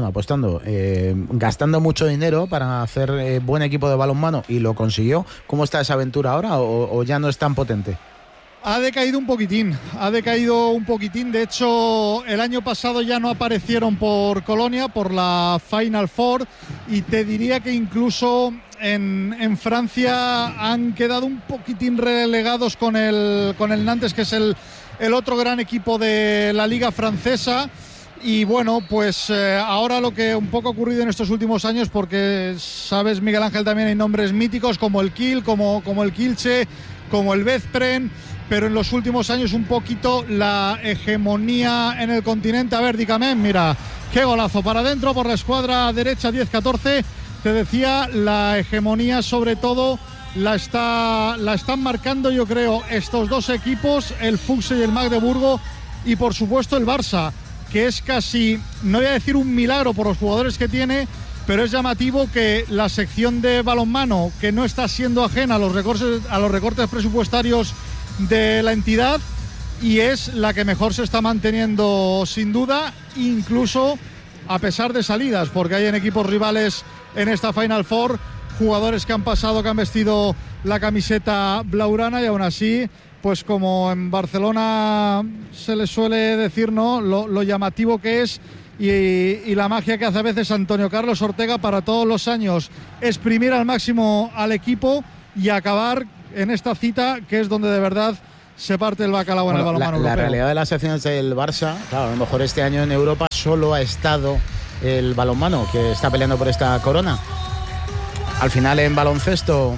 gastando mucho dinero para hacer buen equipo de balonmano, y lo consiguió. ¿Cómo está esa aventura ahora, o ya no es tan potente? Ha decaído un poquitín. De hecho, el año pasado ya no aparecieron por Colonia, por la Final Four, y te diría que incluso en Francia han quedado un poquitín relegados con el Nantes, que es el otro gran equipo de la liga francesa. Y bueno, pues ahora lo que un poco ha ocurrido en estos últimos años, porque sabes, Miguel Ángel, también hay nombres míticos como el Kiel, como el Kielce, como el Veszprém, pero en los últimos años un poquito la hegemonía en el continente. A ver, dígame, mira, qué golazo para adentro por la escuadra derecha, 10-14. Te decía, la hegemonía sobre todo la están marcando, yo creo, estos dos equipos, el Fuchs y el Magdeburgo, y por supuesto el Barça, que es casi, no voy a decir un milagro por los jugadores que tiene, pero es llamativo que la sección de balonmano, que no está siendo ajena a los recortes presupuestarios de la entidad, y es la que mejor se está manteniendo sin duda, incluso a pesar de salidas, porque hay en equipos rivales en esta Final Four jugadores que han pasado, que han vestido la camiseta blaugrana, y aún así, pues como en Barcelona se les suele decir, ¿no?, lo llamativo que es y la magia que hace a veces Antonio Carlos Ortega para todos los años exprimir al máximo al equipo y acabar en esta cita que es donde de verdad se parte el bacalao en el balonmano europeo. La realidad de las secciones del Barça, claro, a lo mejor este año en Europa solo ha estado el balonmano, que está peleando por esta corona. Al final en baloncesto,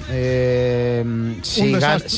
en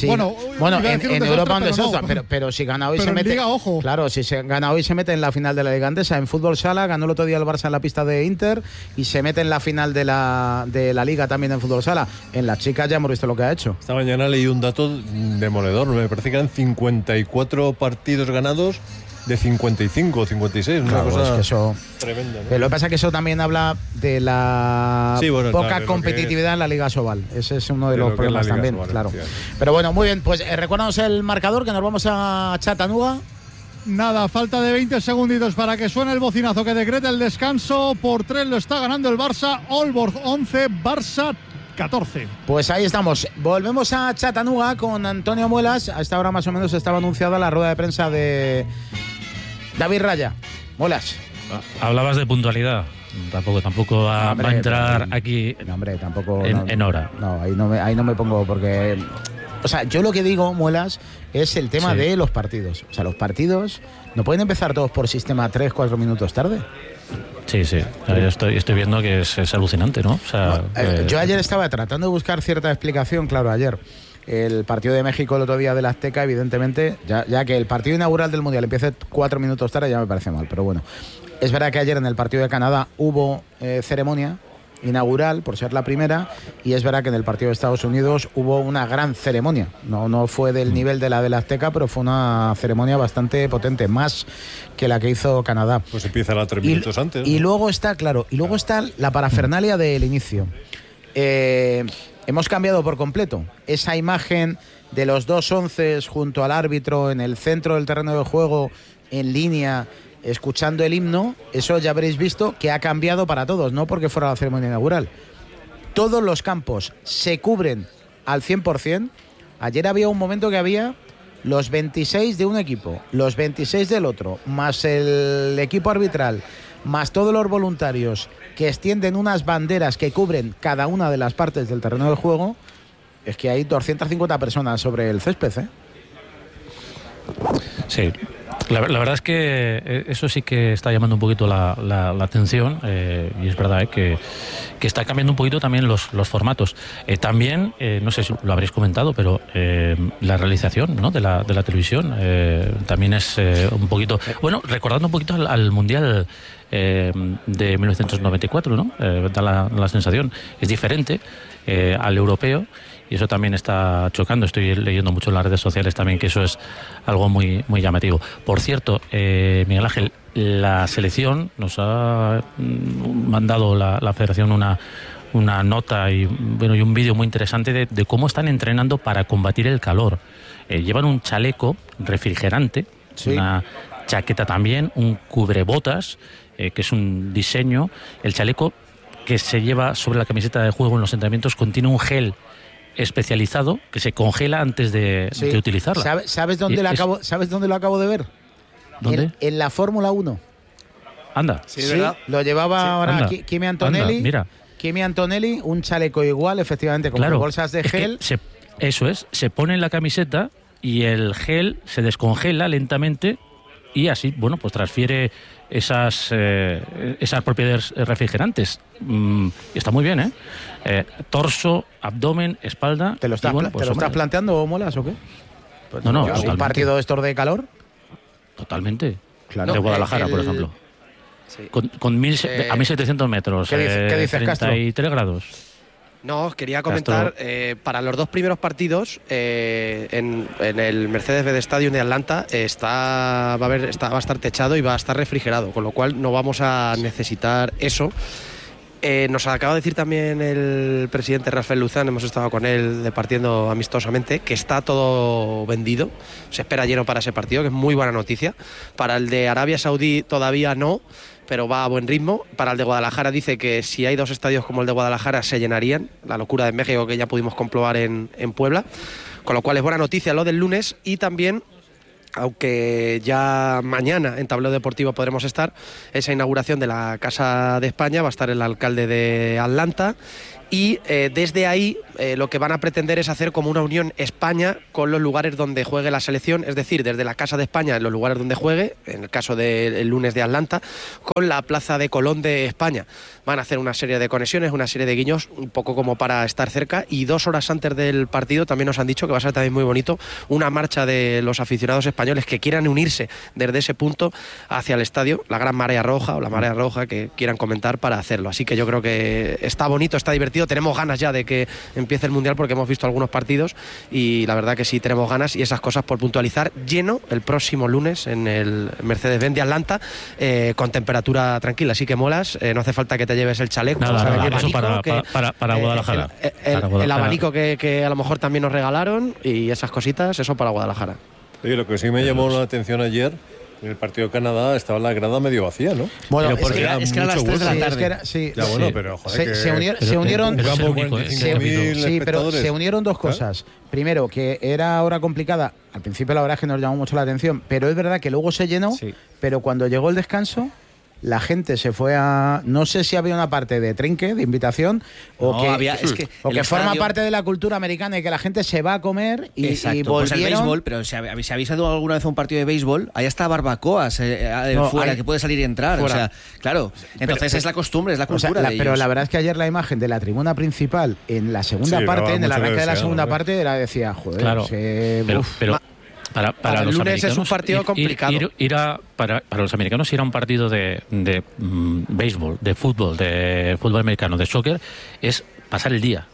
Europa un desastre, pero si gana hoy se mete. Liga, ojo. Claro, si se gana hoy se mete en la final de la Liga Andesa. En fútbol sala ganó el otro día el Barça en la pista de Inter y se mete en la final de la Liga también en fútbol sala. En las chicas ya hemos visto lo que ha hecho. Esta mañana leí un dato demoledor, me parece que eran 54 partidos ganados de 55 o 56, claro, una cosa es que eso, tremenda, ¿no? Pero lo que pasa es que eso también habla de la poca competitividad en la Liga Sobal. Ese es uno de los problemas también, Sobal, claro. Pero bueno, muy bien, pues recuérdanos el marcador, que nos vamos a Chattanooga. Nada, falta de 20 segunditos para que suene el bocinazo que decreta el descanso. Por 3 lo está ganando el Barça. Aalborg 11, Barça 14. Pues ahí estamos. Volvemos a Chattanooga con Antonio Muelas. A esta hora más o menos estaba anunciada la rueda de prensa de David Raya. Muelas. Hablabas de puntualidad. Tampoco va a entrar aquí tampoco en hora. No, ahí no me pongo porque... O sea, yo lo que digo, Muelas, es el tema de los partidos. O sea, los partidos no pueden empezar todos por sistema 3-4 minutos tarde. Sí. Estoy viendo que es alucinante, ¿no? O sea, yo ayer estaba tratando de buscar cierta explicación, claro, ayer. El partido de México el otro día del Azteca, evidentemente, ya que el partido inaugural del Mundial empiece 4 minutos tarde, ya me parece mal, pero bueno. Es verdad que ayer en el partido de Canadá hubo ceremonia inaugural, por ser la primera, y es verdad que en el partido de Estados Unidos hubo una gran ceremonia. No fue del nivel de la del Azteca, pero fue una ceremonia bastante potente, más que la que hizo Canadá. Pues empieza a 3 minutos antes, ¿no? Y luego está, claro, la parafernalia del inicio. Hemos cambiado por completo esa imagen de los dos onces junto al árbitro en el centro del terreno de juego, en línea, escuchando el himno. Eso ya habréis visto que ha cambiado para todos, no porque fuera la ceremonia inaugural. Todos los campos se cubren al 100%. Ayer había un momento que había los 26 de un equipo, los 26 del otro, más el equipo arbitral, más todos los voluntarios que extienden unas banderas que cubren cada una de las partes del terreno de juego. Es que hay 250 personas sobre el césped, ¿eh? Sí. La verdad es que eso sí que está llamando un poquito la atención, y es verdad que está cambiando un poquito también los formatos. También, no sé si lo habréis comentado, pero la realización, ¿no?, de la televisión también es un poquito... Bueno, recordando un poquito al Mundial de 1994, ¿no? Da la sensación. Es diferente al europeo. Y eso también está chocando. Estoy leyendo mucho en las redes sociales también que eso es algo muy, muy llamativo. Por cierto, Miguel Ángel, la selección nos ha mandado la Federación una nota y un vídeo muy interesante de cómo están entrenando para combatir el calor. Llevan un chaleco refrigerante, una chaqueta también, un cubrebotas, que es un diseño. El chaleco que se lleva sobre la camiseta de juego en los entrenamientos contiene un gel especializado que se congela antes de utilizarla. ¿Sabes dónde lo acabo de ver? ¿Dónde? En la Fórmula 1. Anda. Sí, lo llevaba ahora Kimi Antonelli. Anda, mira. Kimi Antonelli, un chaleco igual, efectivamente, con bolsas de gel. Eso es, se pone en la camiseta y el gel se descongela lentamente y así, pues transfiere esas propiedades refrigerantes. Está muy bien, torso, abdomen, espalda. ¿Te lo estás planteando, Molas, o qué? Pues no, ¿un partido de estos de calor? Totalmente. Claro. De Guadalajara, por ejemplo. Sí. Con 1700 metros. ¿Qué dices, Castro? 33 grados. No, os quería comentar, para los dos primeros partidos, en el Mercedes-Benz Stadium de Atlanta va a estar techado y va a estar refrigerado, con lo cual no vamos a necesitar eso. Nos acaba de decir también el presidente Rafael Luzán, hemos estado con él departiendo amistosamente, que está todo vendido, se espera lleno para ese partido, que es muy buena noticia. Para el de Arabia Saudí todavía no, pero va a buen ritmo. Para el de Guadalajara dice que si hay 2 estadios como el de Guadalajara se llenarían, la locura de México que ya pudimos comprobar en Puebla, con lo cual es buena noticia lo del lunes. Y también, aunque ya mañana en Tablao Deportivo podremos estar, esa inauguración de la Casa de España va a estar el alcalde de Atlanta. Y desde ahí lo que van a pretender es hacer como una unión España con los lugares donde juegue la selección, es decir, desde la Casa de España en los lugares donde juegue, en el caso del lunes de Atlanta, con la Plaza de Colón de España. Van a hacer una serie de conexiones, una serie de guiños, un poco como para estar cerca, y 2 horas antes del partido también nos han dicho que va a ser también muy bonito una marcha de los aficionados españoles que quieran unirse desde ese punto hacia el estadio, la Gran Marea Roja o la Marea Roja, que quieran comentar para hacerlo. Así que yo creo que está bonito, está divertido. Tenemos ganas ya de que empiece el Mundial porque hemos visto algunos partidos y la verdad que sí tenemos ganas, y esas cosas por puntualizar. Lleno el próximo lunes en el Mercedes-Benz de Atlanta, con temperatura tranquila, así que molas, no hace falta que te lleves el chaleco. Eso para Guadalajara. El abanico que a lo mejor también nos regalaron y esas cositas, eso para Guadalajara. Oye, lo que sí me llamó la atención ayer, en el partido de Canadá estaba la grada medio vacía, ¿no? Bueno, es que era las 3 de la tarde. Ya, bueno, pero joder, se unieron 45.000 pero se unieron 2 cosas. Primero, que era hora complicada. Al principio la verdad es que nos llamó mucho la atención, pero es verdad que luego se llenó, pero cuando llegó el descanso la gente se fue a... No sé si había una parte de trinque, de invitación, o que forma parte de la cultura americana y que la gente se va a comer y volvieron... Pues el béisbol, pero si habéis ido alguna vez a un partido de béisbol, ahí está barbacoas fuera, que puede salir y entrar. Fuera. O sea, claro, entonces es la costumbre, es la cultura de ellos. Pero la verdad es que ayer la imagen de la tribuna principal, en la segunda parte, en el arranque de la segunda parte, decía, joder... Claro, Para el los lunes es un partido complicado. Para los americanos ir a un partido de béisbol, de fútbol americano, de soccer, es pasar el día.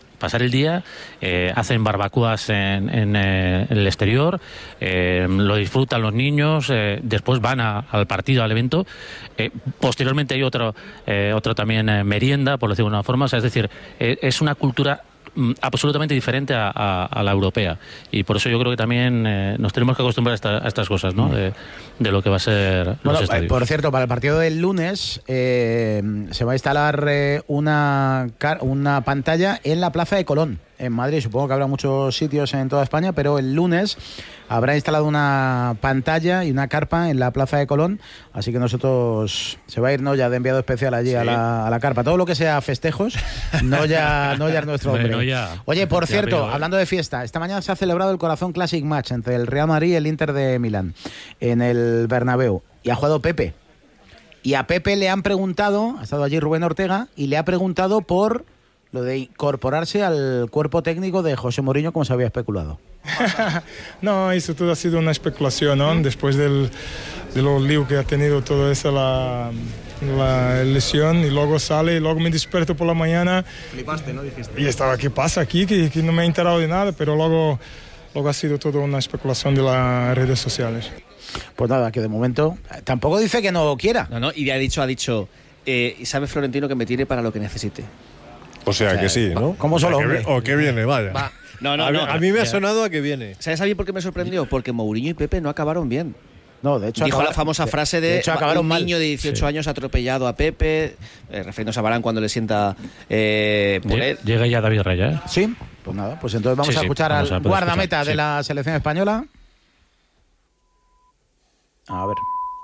Hacen barbacoas en el exterior, lo disfrutan los niños, después van al partido, al evento. Posteriormente hay otro también merienda, por decirlo de alguna forma. O sea, es decir, es una cultura absolutamente diferente a la europea, y por eso yo creo que también nos tenemos que acostumbrar a estas cosas, ¿no? De lo que va a ser los estadios. Por cierto, para el partido del lunes se va a instalar una pantalla en la Plaza de Colón, en Madrid. Supongo que habrá muchos sitios en toda España, pero el lunes habrá instalado una pantalla y una carpa en la Plaza de Colón, así que nosotros se va a ir Noya de enviado especial allí a la carpa. Todo lo que sea festejos, Noya es nuestro hombre. Oye, por cierto, hablando de fiesta, esta mañana se ha celebrado el Corazón Classic Match entre el Real Madrid y el Inter de Milán en el Bernabéu, y ha jugado Pepe. Y a Pepe le han preguntado, ha estado allí Rubén Ortega, y le ha preguntado por lo de incorporarse al cuerpo técnico de José Mourinho, como se había especulado. No, eso todo ha sido una especulación, ¿no? Después de los líos que ha tenido todo eso, la lesión, y luego sale, y luego me despierto por la mañana. Flipaste, ¿no? Dijiste. Y estaba, ¿qué pasa aquí? Que no me he enterado de nada, pero luego ha sido todo una especulación de las redes sociales. Pues nada, que de momento tampoco dice que no quiera. No, y ha dicho, sabe Florentino que me tiene para lo que necesite. O sea que sí, ¿no? ¿Cómo solo hombre? O que viene, vaya. No. A mí me ha sonado a que viene. ¿Sabes a mí por qué me sorprendió? Porque Mourinho y Pepe no acabaron bien. No, de hecho dijo la famosa frase de un niño de 18 años atropellado a Pepe, refiriéndose a Varane cuando le sienta por él. Llega ya David Raya, ¿eh? Sí, pues nada, pues entonces vamos a escuchar al guardameta de la selección española. A ver.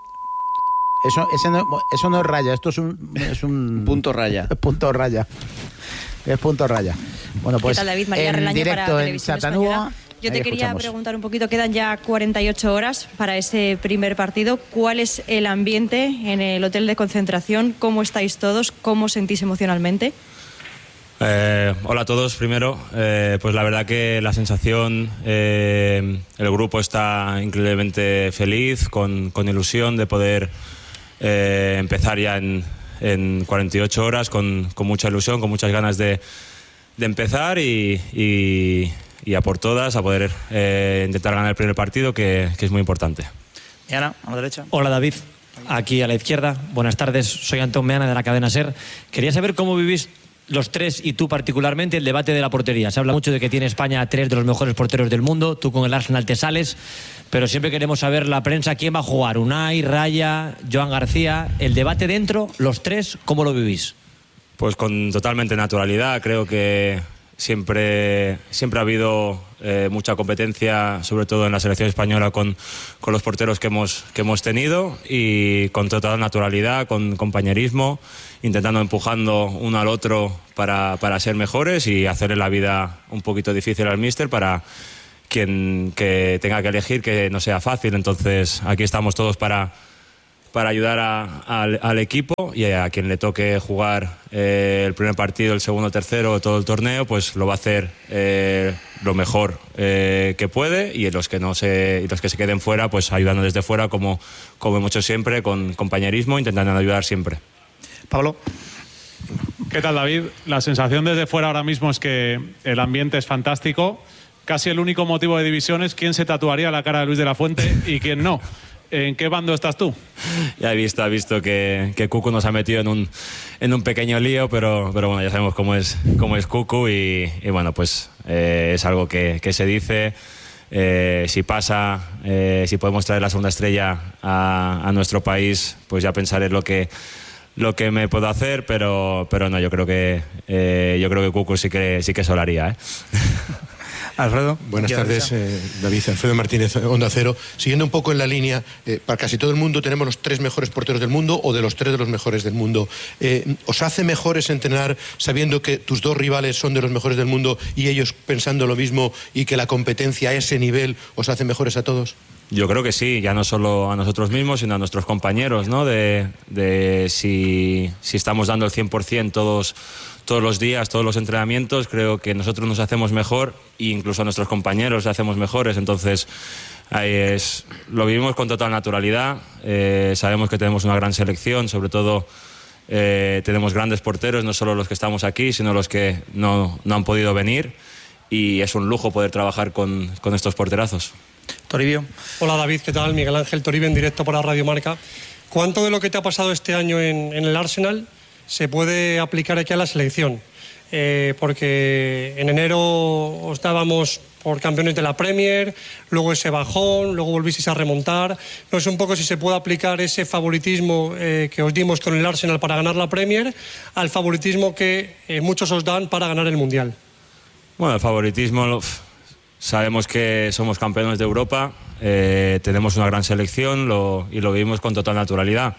Eso no es raya, esto es un punto raya. Punto raya. Es punto raya. Bueno, pues ¿qué tal, David? María en Relaño directo para en Satanúa. Yo te quería preguntar un poquito, quedan ya 48 horas para ese primer partido. ¿Cuál es el ambiente en el hotel de concentración? ¿Cómo estáis todos? ¿Cómo sentís emocionalmente? Hola a todos. Primero, pues la verdad que la sensación, el grupo está increíblemente feliz, con ilusión de poder empezar ya en 48 horas, con mucha ilusión, con muchas ganas de empezar y a por todas, a poder intentar ganar el primer partido, que es muy importante. Y Ana, a la derecha. Hola David. aquí a la izquierda. Buenas tardes, soy Antón Meana de la cadena SER. Quería saber cómo vivís los tres y tú particularmente el debate de la portería. Se habla mucho de que tiene España 3 de los mejores porteros del mundo, tú con el Arsenal te sales, pero siempre queremos saber la prensa quién va a jugar, Unai, Raya, Joan García. El debate dentro, los tres, ¿cómo lo vivís? Pues con totalmente naturalidad. Creo que siempre ha habido mucha competencia, sobre todo en la selección española, con los porteros que hemos tenido, y con total naturalidad, con compañerismo, intentando empujando uno al otro para ser mejores y hacerle la vida un poquito difícil al míster para quien que tenga que elegir, que no sea fácil. Entonces aquí estamos todos para ayudar al equipo, y a quien le toque jugar el primer partido, el segundo, el tercero, todo el torneo, pues lo va a hacer lo mejor que puede, y los que se queden fuera, pues ayudando desde fuera, como hemos hecho siempre, con compañerismo, intentando ayudar siempre. Pablo. ¿Qué tal, David? La sensación desde fuera ahora mismo es que el ambiente es fantástico. Casi el único motivo de división es quién se tatuaría la cara de Luis de la Fuente y quién no. ¿En qué bando estás tú? Ya he visto que Cucu nos ha metido en un pequeño lío, pero bueno, ya sabemos cómo es Cucu, y bueno, pues es algo que se dice. Si pasa, si podemos traer la segunda estrella a nuestro país, pues ya pensaré lo que me puedo hacer, pero no, yo creo que Cucu sí que se lo haría, ¿eh? Alfredo. Buenas tardes, David. Alfredo Martínez, Onda Cero. Siguiendo un poco en la línea, para casi todo el mundo tenemos los 3 mejores porteros del mundo, o de los 3 de los mejores del mundo. ¿Os hace mejores entrenar sabiendo que tus 2 rivales son de los mejores del mundo y ellos pensando lo mismo, y que la competencia a ese nivel os hace mejores a todos? Yo creo que sí, ya no solo a nosotros mismos, sino a nuestros compañeros, ¿no? De si estamos dando el 100% todos los días, todos los entrenamientos, creo que nosotros nos hacemos mejor, e incluso a nuestros compañeros les hacemos mejores. Entonces lo vivimos con total naturalidad. Sabemos que tenemos una gran selección, sobre todo tenemos grandes porteros, no solo los que estamos aquí, sino los que no han podido venir, y es un lujo poder trabajar con estos porterazos. Toribio. Hola, David, ¿qué tal? Miguel Ángel Toribio, en directo para Radio Marca. ¿Cuánto de lo que te ha pasado este año en el Arsenal se puede aplicar aquí a la selección? Porque en enero os dábamos por campeones de la Premier, luego ese bajón, luego volvisteis a remontar. No sé un poco si se puede aplicar ese favoritismo que os dimos con el Arsenal para ganar la Premier al favoritismo que muchos os dan para ganar el Mundial. Bueno, el favoritismo, sabemos que somos campeones de Europa, tenemos una gran selección, y lo vivimos con total naturalidad.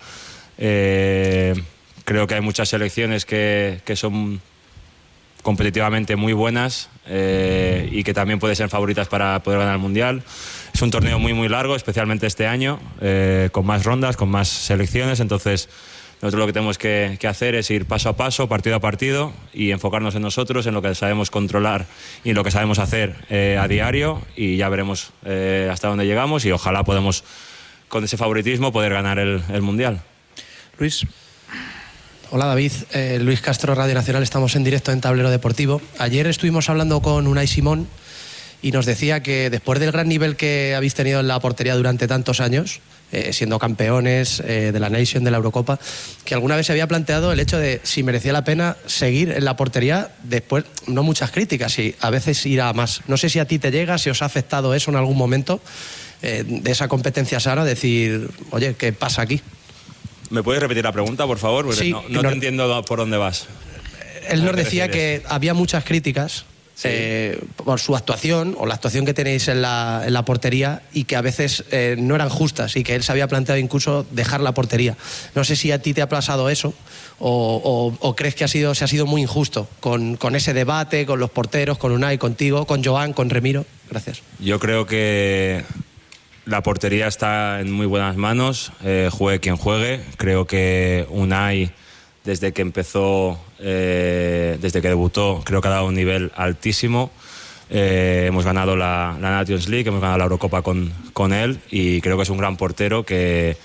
Creo que hay muchas selecciones que son competitivamente muy buenas, y que también pueden ser favoritas para poder ganar el Mundial. Es un torneo muy muy largo, especialmente este año, con más rondas, con más selecciones. Entonces nosotros lo que tenemos que hacer es ir paso a paso, partido a partido, y enfocarnos en nosotros, en lo que sabemos controlar y lo que sabemos hacer a diario, y ya veremos hasta dónde llegamos, y ojalá podamos, con ese favoritismo, poder ganar el Mundial. Luis. Hola, David. Luis Castro, Radio Nacional. Estamos en directo en Tablero Deportivo. Ayer estuvimos hablando con Unai Simón y nos decía que después del gran nivel que habéis tenido en la portería durante tantos años, siendo campeones de la Nation, de la Eurocopa, que alguna vez se había planteado el hecho de si merecía la pena seguir en la portería después, no muchas críticas, y a veces ir a más. No sé si a ti te llega, si os ha afectado eso en algún momento, de esa competencia sana, decir, oye, ¿qué pasa aquí? ¿Me puedes repetir la pregunta, por favor? Porque sí, no te entiendo por dónde vas. Él nos decía que había muchas críticas, sí, por su actuación, o la actuación que tenéis en la portería, y que a veces no eran justas, y que él se había planteado incluso dejar la portería. No sé si a ti te ha pasado eso, o crees que se ha sido muy injusto con ese debate, con los porteros, con Unai, contigo, con Joan, con Remiro. Gracias. Yo creo que la portería está en muy buenas manos, juegue quien juegue. Creo que Unai, desde que empezó, desde que debutó, creo que ha dado un nivel altísimo. Hemos ganado la Nations League, hemos ganado la Eurocopa con él, y creo que es un gran portero que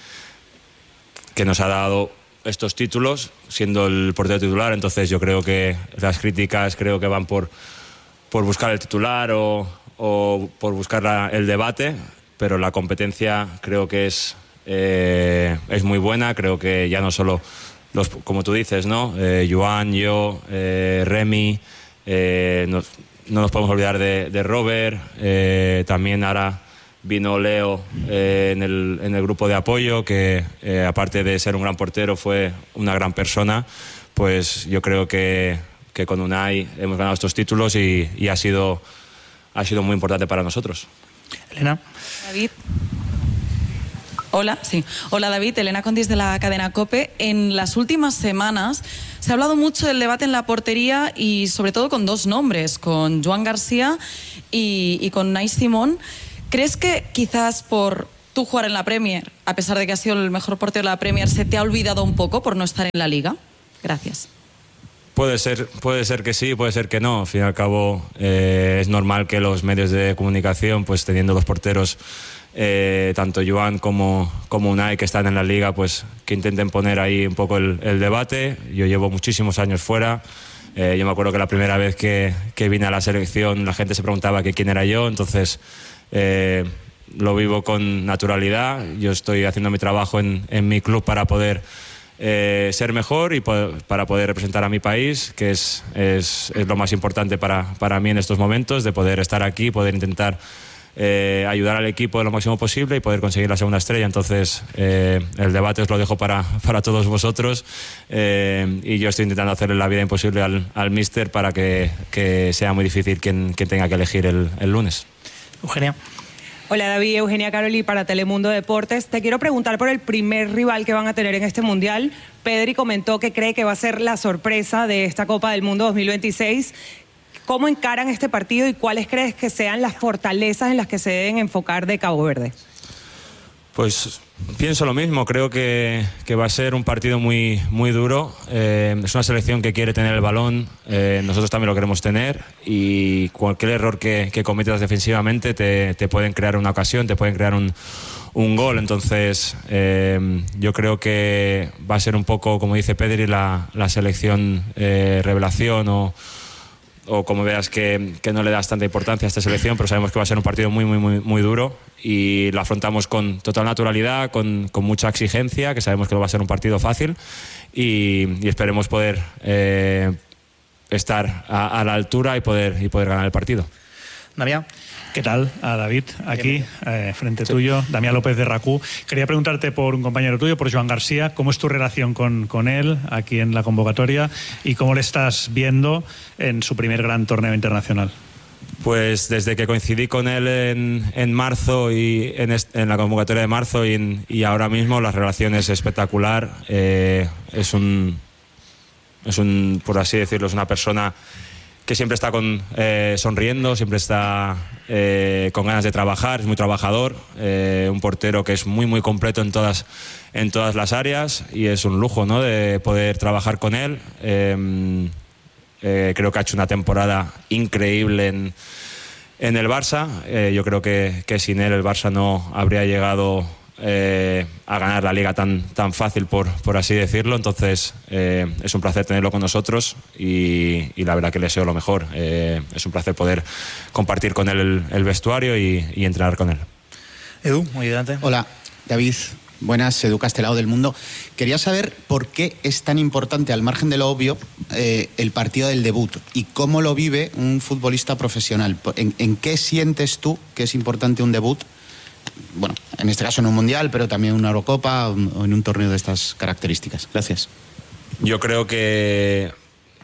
nos ha dado estos títulos siendo el portero titular. Entonces yo creo que las críticas que van por buscar el titular o por buscar el debate, pero la competencia creo que es es muy buena. Creo que ya no solo como tú dices, ¿no? Joan, yo, Remy, no nos podemos olvidar de Robert, también ahora vino Leo en el grupo de apoyo, que aparte de ser un gran portero fue una gran persona. Pues yo creo que con Unai hemos ganado estos títulos y ha sido muy importante para nosotros. Elena. David. Hola, sí. Hola David, Elena Condis de la cadena COPE. En las últimas semanas se ha hablado mucho del debate en la portería y sobre todo con dos nombres, con Joan García y con Unai Simón. ¿Crees que quizás por tú jugar en la Premier, a pesar de que has sido el mejor portero de la Premier, se te ha olvidado un poco por no estar en la Liga? Gracias. Puede ser que sí, puede ser que no. Al fin y al cabo es normal que los medios de comunicación, pues teniendo los porteros, tanto Joan como Unai, que están en la Liga, pues que intenten poner ahí un poco el debate. Yo llevo muchísimos años fuera. Yo me acuerdo que la primera vez que vine a la selección la gente se preguntaba que quién era yo, entonces lo vivo con naturalidad. Yo estoy haciendo mi trabajo en mi club para poder ser mejor y para poder representar a mi país, que es lo más importante para mí en estos momentos, de poder estar aquí, poder intentar ayudar al equipo lo máximo posible y poder conseguir la segunda estrella. Entonces el debate os lo dejo para todos vosotros, y yo estoy intentando hacerle la vida imposible al míster para que sea muy difícil quien tenga que elegir el lunes. Eugenia. Hola David, Eugenia Caroli para Telemundo Deportes. Te quiero preguntar por el primer rival que van a tener en este Mundial. Pedri comentó que cree que va a ser la sorpresa de esta Copa del Mundo 2026. ¿Cómo encaran este partido y cuáles crees que sean las fortalezas en las que se deben enfocar de Cabo Verde? Pues pienso lo mismo, creo que va a ser un partido muy, muy duro. Es una selección que quiere tener el balón, nosotros también lo queremos tener, y cualquier error que cometas defensivamente te pueden crear una ocasión, te pueden crear un gol. Entonces yo creo que va a ser un poco, como dice Pedri, la selección revelación o como veas que no le das tanta importancia a esta selección, pero sabemos que va a ser un partido muy, muy, muy, muy duro y lo afrontamos con total naturalidad, con mucha exigencia, que sabemos que no va a ser un partido fácil y esperemos poder estar a la altura y poder ganar el partido. Damián. ¿Qué tal? A David, aquí, frente tuyo, Damián López de RACU. Quería preguntarte por un compañero tuyo, por Joan García, ¿cómo es tu relación con él aquí en la convocatoria y cómo le estás viendo en su primer gran torneo internacional? Pues desde que coincidí con él en marzo y en la convocatoria de marzo y ahora mismo la relación es espectacular. Es un, por así decirlo, es una persona que siempre está sonriendo, siempre está con ganas de trabajar, es muy trabajador, un portero que es muy muy completo en todas las áreas y es un lujo, ¿no?, de poder trabajar con él. Creo que ha hecho una temporada increíble en el Barça. Yo creo que sin él el Barça no habría llegado a ganar la Liga tan fácil, por así decirlo. Entonces es un placer tenerlo con nosotros y la verdad que le deseo lo mejor. Es un placer poder compartir con él el vestuario y entrenar con él. Edu, muy adelante. Hola, David. Buenas, Edu Castelao del Mundo. Quería saber por qué es tan importante, al margen de lo obvio, el partido del debut y cómo lo vive un futbolista profesional. ¿En qué sientes tú que es importante un debut? Bueno, en este caso en un mundial, pero también en una Eurocopa o en un torneo de estas características. Gracias. Yo creo que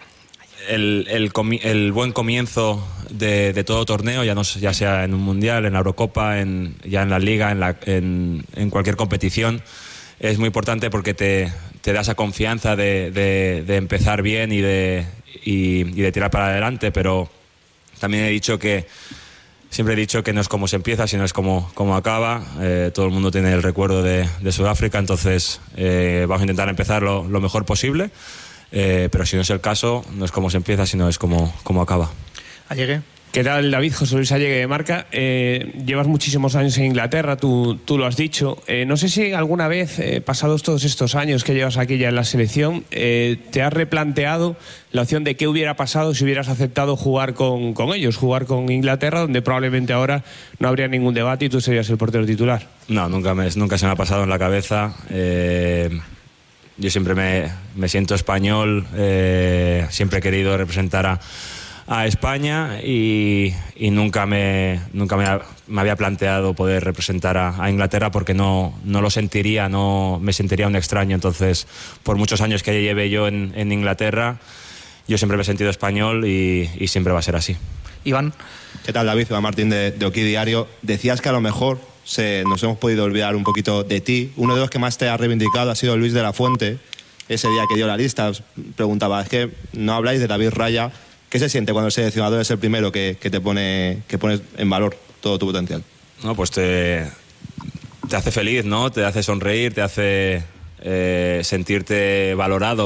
el buen comienzo de todo torneo, ya sea en un mundial, en la Eurocopa, ya en la Liga, en cualquier competición, es muy importante porque te da esa confianza de empezar bien y de tirar para adelante. Pero también siempre he dicho que no es como se empieza, sino es como acaba. Todo el mundo tiene el recuerdo de Sudáfrica, entonces vamos a intentar empezar lo mejor posible, pero si no es el caso, no es como se empieza, sino es como acaba. Allegue. ¿Qué tal, David? José Luis Allegue de Marca. Llevas muchísimos años en Inglaterra, tú lo has dicho. No sé si alguna vez, pasados todos estos años que llevas aquí ya en la selección, te has replanteado la opción de qué hubiera pasado si hubieras aceptado jugar con ellos, jugar con Inglaterra, donde probablemente ahora no habría ningún debate y tú serías el portero titular. No, nunca se me ha pasado en la cabeza. Yo siempre me siento español, siempre he querido representar a España y nunca me había planteado poder representar a Inglaterra porque no lo sentiría, no me sentiría un extraño. Entonces, por muchos años que lleve yo en Inglaterra, yo siempre me he sentido español y siempre va a ser así. Iván. ¿Qué tal, David? Iván Martín de Oki Diario. Decías que a lo mejor nos hemos podido olvidar un poquito de ti. Uno de los que más te ha reivindicado ha sido Luis de la Fuente. Ese día que dio la lista, os preguntaba, es que no habláis de David Raya. ¿Qué se siente cuando el seleccionador es el primero que pones en valor todo tu potencial? No, pues te hace feliz, ¿no? Te hace sonreír, te hace sentirte valorado